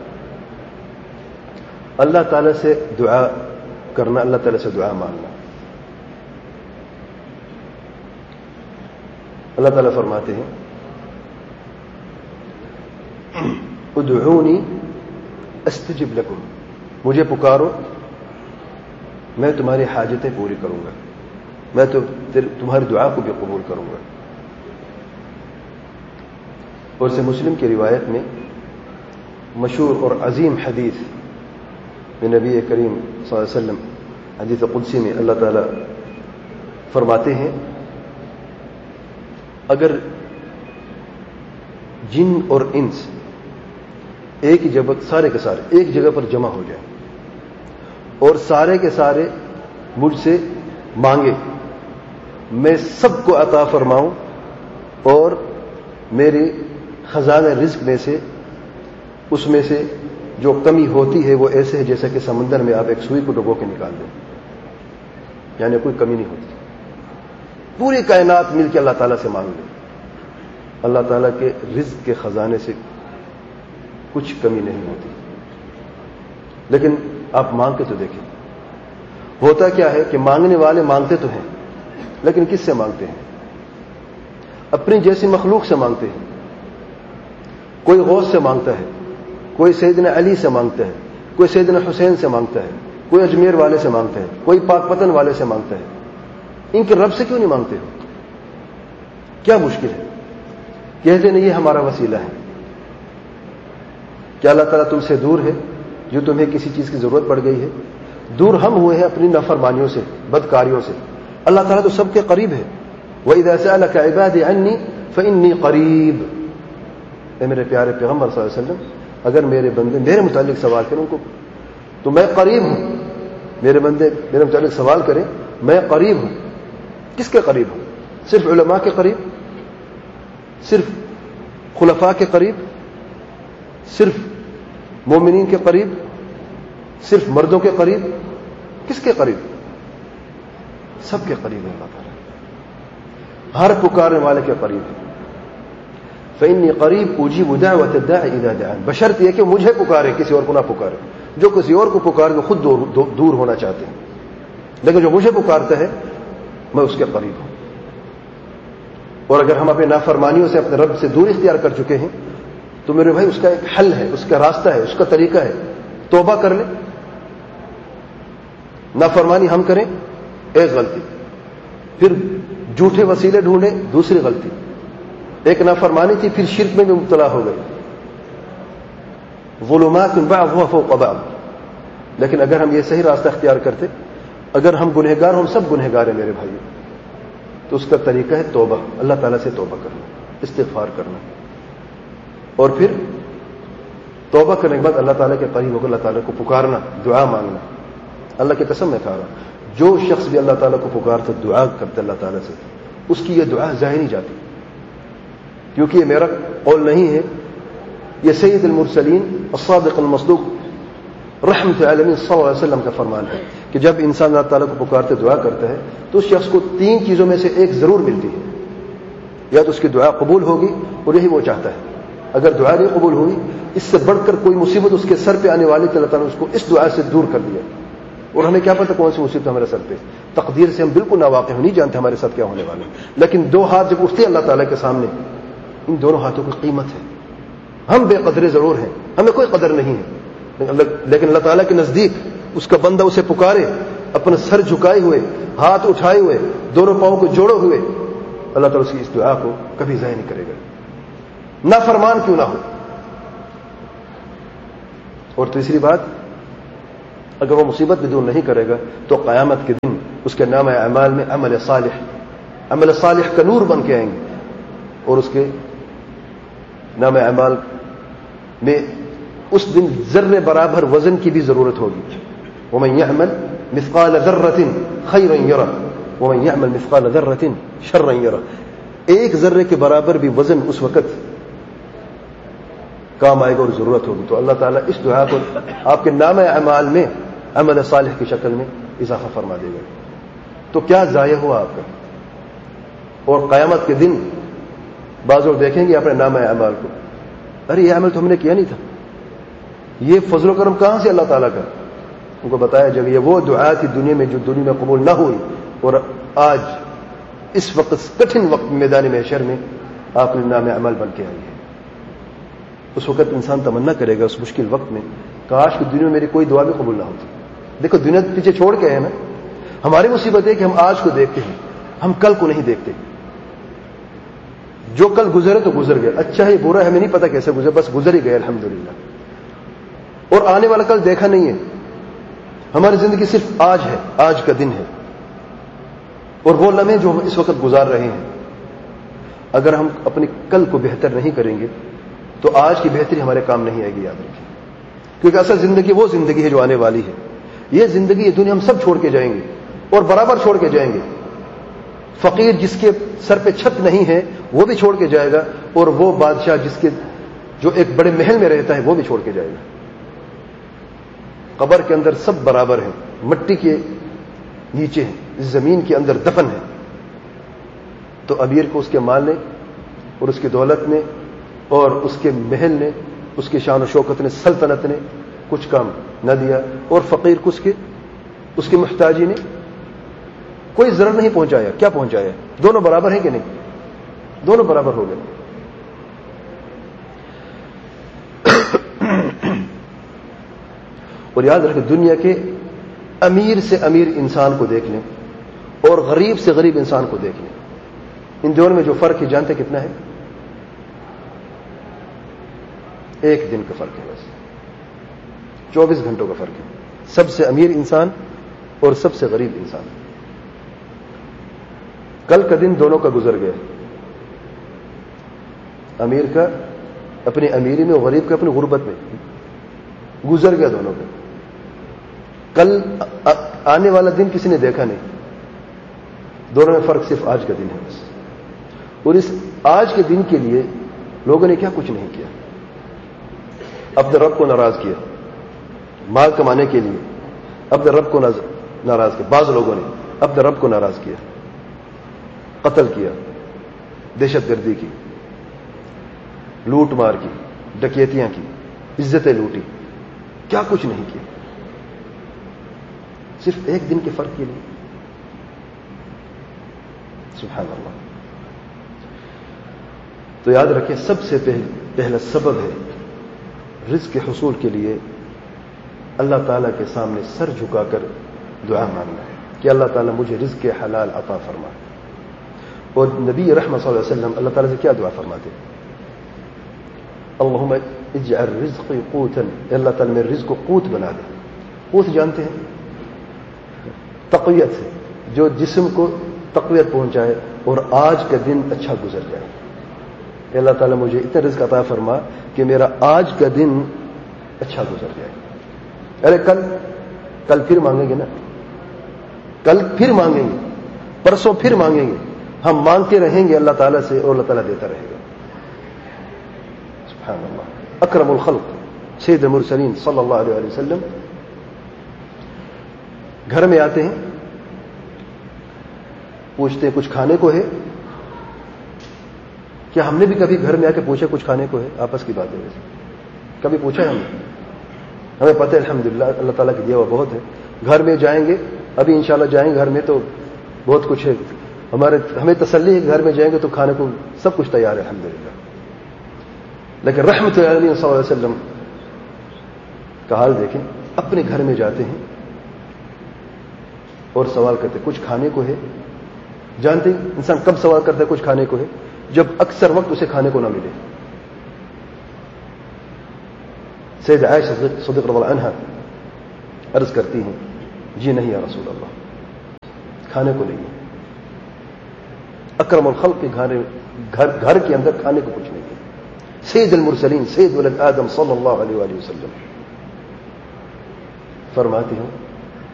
اللہ تعالیٰ سے دعا کرنا, اللہ تعالیٰ سے دعا مانگنا. اللہ تعالیٰ فرماتے ہیں ادعونی استجب لکم, مجھے پکارو میں تمہاری حاجتیں پوری کروں گا, میں تو تمہاری دعا کو بھی قبول کروں گا. اور سے مسلم کی روایت میں مشہور اور عظیم حدیث میں نبی کریم صلی اللہ علیہ وسلم حدیث قدسی میں اللہ تعالیٰ فرماتے ہیں اگر جن اور انس ایک ہی جگہ, سارے کے سارے ایک جگہ پر جمع ہو جائیں اور سارے کے سارے مجھ سے مانگے, میں سب کو عطا فرماؤں اور میرے خزانہ رزق میں سے اس میں سے جو کمی ہوتی ہے وہ ایسے ہے جیسا کہ سمندر میں آپ ایک سوئی کو ڈبو کے نکال دیں, یعنی کوئی کمی نہیں ہوتی. پوری کائنات مل کے اللہ تعالیٰ سے مانگ لیں, اللہ تعالیٰ کے رزق کے خزانے سے کچھ کمی نہیں ہوتی. لیکن آپ مانگ کے تو دیکھیں ہوتا کیا ہے کہ مانگنے والے مانگتے تو ہیں لیکن کس سے مانگتے ہیں؟ اپنی جیسی مخلوق سے مانگتے ہیں. کوئی غوث سے مانگتا ہے, کوئی سیدنا علی سے مانگتا ہے, کوئی سیدنا حسین سے مانگتا ہے, کوئی اجمیر والے سے مانگتا ہے, کوئی پاک پتن والے سے مانگتا ہے. ان کے رب سے کیوں نہیں مانگتے ہو؟ کیا مشکل ہے؟ کہتے نہیں یہ ہمارا وسیلہ ہے. کیا اللہ تعالیٰ تم سے دور ہے جو تمہیں کسی چیز کی ضرورت پڑ گئی ہے؟ دور ہم ہوئے ہیں اپنی نافرمانیوں سے, بدکاریوں سے. اللہ تعالیٰ تو سب کے قریب ہے. وَإِذَا سَأَلَكَ عِبَادِي عَنِّي فَإِنِّي قَرِيب. اے میرے پیارے پیغمبر صلی اللہ علیہ وسلم, اگر میرے بندے میرے متعلق سوال کریں ان کو تو میں قریب ہوں. میرے بندے میرے متعلق سوال کریں, میں قریب ہوں. کس کے قریب ہوں؟ صرف علماء کے قریب؟ صرف خلفاء کے قریب؟ صرف مومنین کے قریب؟ صرف مردوں کے قریب؟ کس کے قریب؟ سب کے قریب ہے اللہ تعالیٰ, ہر پکارنے والے کے قریب ہے. فإني قریب اجیب دعوت الداع اذا دعان, بشرط یہ کہ مجھے پکارے, کسی اور کو نہ پکارے. جو کسی اور کو پکارے تو خود دور, دور ہونا چاہتے ہیں, لیکن جو مجھے پکارتا ہے میں اس کے قریب ہوں. اور اگر ہم اپنے نافرمانیوں سے اپنے رب سے دور اختیار کر چکے ہیں تو میرے بھائی اس کا ایک حل ہے, اس کا راستہ ہے, اس کا طریقہ ہے. توبہ کر لیں. نافرمانی ہم کریں ایک غلطی, پھر جھوٹے وسیلے ڈھونڈیں دوسری غلطی. ایک نافرمانی تھی پھر شرک میں بھی مبتلا ہو گئے. ظلمات بعضها فوق بعض. لیکن اگر ہم یہ صحیح راستہ اختیار کرتے, اگر ہم گنہگار, ہم سب گنہگار ہیں میرے بھائی, تو اس کا طریقہ ہے توبہ, اللہ تعالیٰ سے توبہ کرنا, استغفار کرنا. اور پھر توبہ کرنے کے بعد اللہ تعالیٰ کے قریب ہو کر اللہ تعالیٰ کو پکارنا, دعا مانگنا. اللہ کی قسم میں کہا رہا, جو شخص بھی اللہ تعالیٰ کو پکارتا, دعا کرتا اللہ تعالیٰ سے, اس کی یہ دعا ضائع نہیں جاتی. کیونکہ یہ میرا قول نہیں ہے, یہ سید المرسلین الصادق المصدوق رحمت العالمین صلی اللہ علیہ وسلم کا فرمان ہے کہ جب انسان اللہ تعالیٰ کو پکارتے دعا کرتا ہے تو اس شخص کو تین چیزوں میں سے ایک ضرور ملتی ہے. یا تو اس کی دعا قبول ہوگی اور یہی وہ چاہتا ہے. اگر دعا نہیں قبول ہوئی, اس سے بڑھ کر کوئی مصیبت اس کے سر پہ آنے والی, اللہ تعالیٰ نے اس کو اس دعا سے دور کر دیا. اور ہمیں کیا پتہ کون سی مصیبت ہمارے سر پہ, تقدیر سے ہم بالکل ناواقف نہیں جانتے ہمارے ساتھ کیا ہونے والا. لیکن دو ہاتھ جب اٹھتے اللہ تعالیٰ کے سامنے, ان دونوں ہاتھوں کی قیمت ہے. ہم بے قدرے ضرور ہیں, ہمیں کوئی قدر نہیں ہے, لیکن اللہ تعالیٰ کے نزدیک اس کا بندہ اسے پکارے اپنا سر جھکائے ہوئے, ہاتھ اٹھائے ہوئے, دونوں پاؤں کو جوڑے ہوئے, اللہ تعالیٰ اس کی اس دعا کو کبھی ضائع نہیں کرے گا, نافرمان کیوں نہ ہو. اور تیسری بات, اگر وہ مصیبت بھی دور نہیں کرے گا تو قیامت کے دن اس کے نام اعمال میں عمل صالح عمل صالح کا نور بن کے آئیں گے، اور اس کے نام اعمال میں اس دن ذرے برابر وزن کی بھی ضرورت ہوگی. ومن يعمل مثقال ذرة خيرا يره ومن يعمل مثقال ذرة شرا يره. ایک ذرے کے برابر بھی وزن اس وقت کام آئے گا اور ضرورت ہوگی. تو اللہ تعالیٰ اس دعا کو آپ کے نام اعمال میں عمل صالح کی شکل میں اضافہ فرما دے گا. تو کیا ضائع ہوا آپ کا؟ اور قیامت کے دن بعض لوگ دیکھیں گے اپنے نام اعمال کو، ارے یہ عمل تو ہم نے کیا نہیں تھا، یہ فضل و کرم کہاں سے اللہ تعالیٰ کا؟ ان کو بتایا جب یہ وہ دعا تھی دنیا میں جو دنیا میں قبول نہ ہوئی، اور آج اس وقت کٹھن وقت میدان محشر میں آپ نے نام عمل بن کے آئی ہے. اس وقت انسان تمنا کرے گا اس مشکل وقت میں، کاش کہ دنیا میں میری کوئی دعا بھی قبول نہ ہوتی. دیکھو دنیا پیچھے چھوڑ کے ہیں نا. ہماری مصیبت ہے کہ ہم آج کو دیکھتے ہیں، ہم کل کو نہیں دیکھتے. جو کل گزرے تو گزر گیا، اچھا ہے برا ہے ہمیں نہیں پتا کیسے گزرے، بس گزر ہی گئے الحمدللہ. اور آنے والا کل دیکھا نہیں ہے. ہماری زندگی صرف آج ہے، آج کا دن ہے، اور وہ لمحے جو ہم اس وقت گزار رہے ہیں. اگر ہم اپنی کل کو بہتر نہیں کریں گے تو آج کی بہتری ہمارے کام نہیں آئے گی، یاد رکھیں. کیونکہ اصل زندگی وہ زندگی ہے جو آنے والی ہے. یہ زندگی یہ دنیا ہم سب چھوڑ کے جائیں گے اور برابر چھوڑ کے جائیں گے. فقیر جس کے سر پہ چھت نہیں ہے وہ بھی چھوڑ کے جائے گا، اور وہ بادشاہ جس کے جو ایک بڑے محل میں رہتا ہے وہ بھی چھوڑ کے جائے گا. قبر کے اندر سب برابر ہیں، مٹی کے نیچے ہیں، زمین کے اندر دفن ہے. تو امیر کو اس کے مال نے اور اس کی دولت نے اور اس کے محل نے، اس کی شان و شوکت نے، سلطنت نے کچھ کام نہ دیا، اور فقیر کو اس کے اس کی محتاجی نے کوئی ضرر نہیں پہنچایا. کیا پہنچایا؟ دونوں برابر ہیں کہ نہیں؟ دونوں برابر ہو گئے. اور یاد رکھیں دنیا کے امیر سے امیر انسان کو دیکھ لیں اور غریب سے غریب انسان کو دیکھ لیں. ان دونوں میں جو فرق ہے جانتے کتنا ہے؟ ایک دن کا فرق ہے، بس چوبیس گھنٹوں کا فرق ہے. سب سے امیر انسان اور سب سے غریب انسان. کل کا دن دونوں کا گزر گیا. امیر کا اپنی امیری میں اور غریب کا اپنی غربت میں گزر گیا دونوں کا. کل آنے والا دن کسی نے دیکھا نہیں. دونوں میں فرق صرف آج کا دن ہے بس. اور اس آج کے دن کے لیے لوگوں نے کیا کچھ نہیں کیا. اپنے رب کو ناراض کیا مال کمانے کے لیے، اپنے رب کو ناراض کیا. بعض لوگوں نے اپنے رب کو ناراض کیا، قتل کیا، دہشت گردی کی، لوٹ مار کی، ڈکیتیاں کی، عزتیں لوٹی. کیا کچھ نہیں کیا صرف ایک دن کے فرق کے لیے. سبحان اللہ. تو یاد رکھیں سب سے پہلا سبب ہے رزق کے حصول کے لیے اللہ تعالیٰ کے سامنے سر جھکا کر دعا مانگنا ہے کہ اللہ تعالیٰ مجھے رزق حلال عطا فرما. اور نبی رحمت صلی اللہ علیہ وسلم اللہ تعالیٰ سے کیا دعا فرماتے؟ اللہم اجعل رزقی قوتا، اللہ تعالیٰ میرے رزق کو قوت بنا دے. قوت جانتے ہیں؟ تقویت ہے، جو جسم کو تقویت پہنچائے اور آج کا دن اچھا گزر جائے. اللہ تعالیٰ مجھے اتنا رزق عطا فرما کہ میرا آج کا دن اچھا گزر جائے. ارے کل کل پھر مانگیں گے نا، کل پھر مانگیں گے، پرسوں پھر مانگیں گے. ہم مانگتے رہیں گے اللہ تعالیٰ سے اور اللہ تعالیٰ دیتا رہے گا. سبحان اللہ. اکرم الخلق سید المرسلین صلی اللہ علیہ وسلم گھر میں آتے ہیں، پوچھتے ہیں کچھ کھانے کو ہے؟ کیا ہم نے بھی کبھی گھر میں آ کے پوچھا کچھ کھانے کو ہے؟ آپس کی بات ہے ویسے کبھی پوچھا ہے ہم نے؟ ہمیں پتہ ہے الحمدللہ اللہ تعالیٰ کی دیا ہوا بہت ہے. گھر میں جائیں گے، ابھی انشاءاللہ جائیں گے گھر میں تو بہت کچھ ہے. ہمارے ہمیں تسلی ہے کہ گھر میں جائیں گے تو کھانے کو سب کچھ تیار ہے الحمدللہ. لیکن رحمت اللہ علیہ صلی اللہ علیہ وسلم کا حال دیکھیں. اپنے گھر میں جاتے ہیں اور سوال کرتے کچھ کھانے کو ہے. جانتے ہیں انسان کب سوال کرتا ہے کچھ کھانے کو ہے؟ جب اکثر وقت اسے کھانے کو نہ ملے. سید عائشہ صدیقہ رضی اللہ عنہا عرض کرتی ہیں جی نہیں یا رسول اللہ، کھانے کو نہیں ہے. اکرم الخلق کے گھر گھر گھر کے اندر کھانے کو کچھ نہیں ہے. سید المرسلین سید ولد آدم صلی اللہ علیہ وآلہ وسلم فرماتے ہیں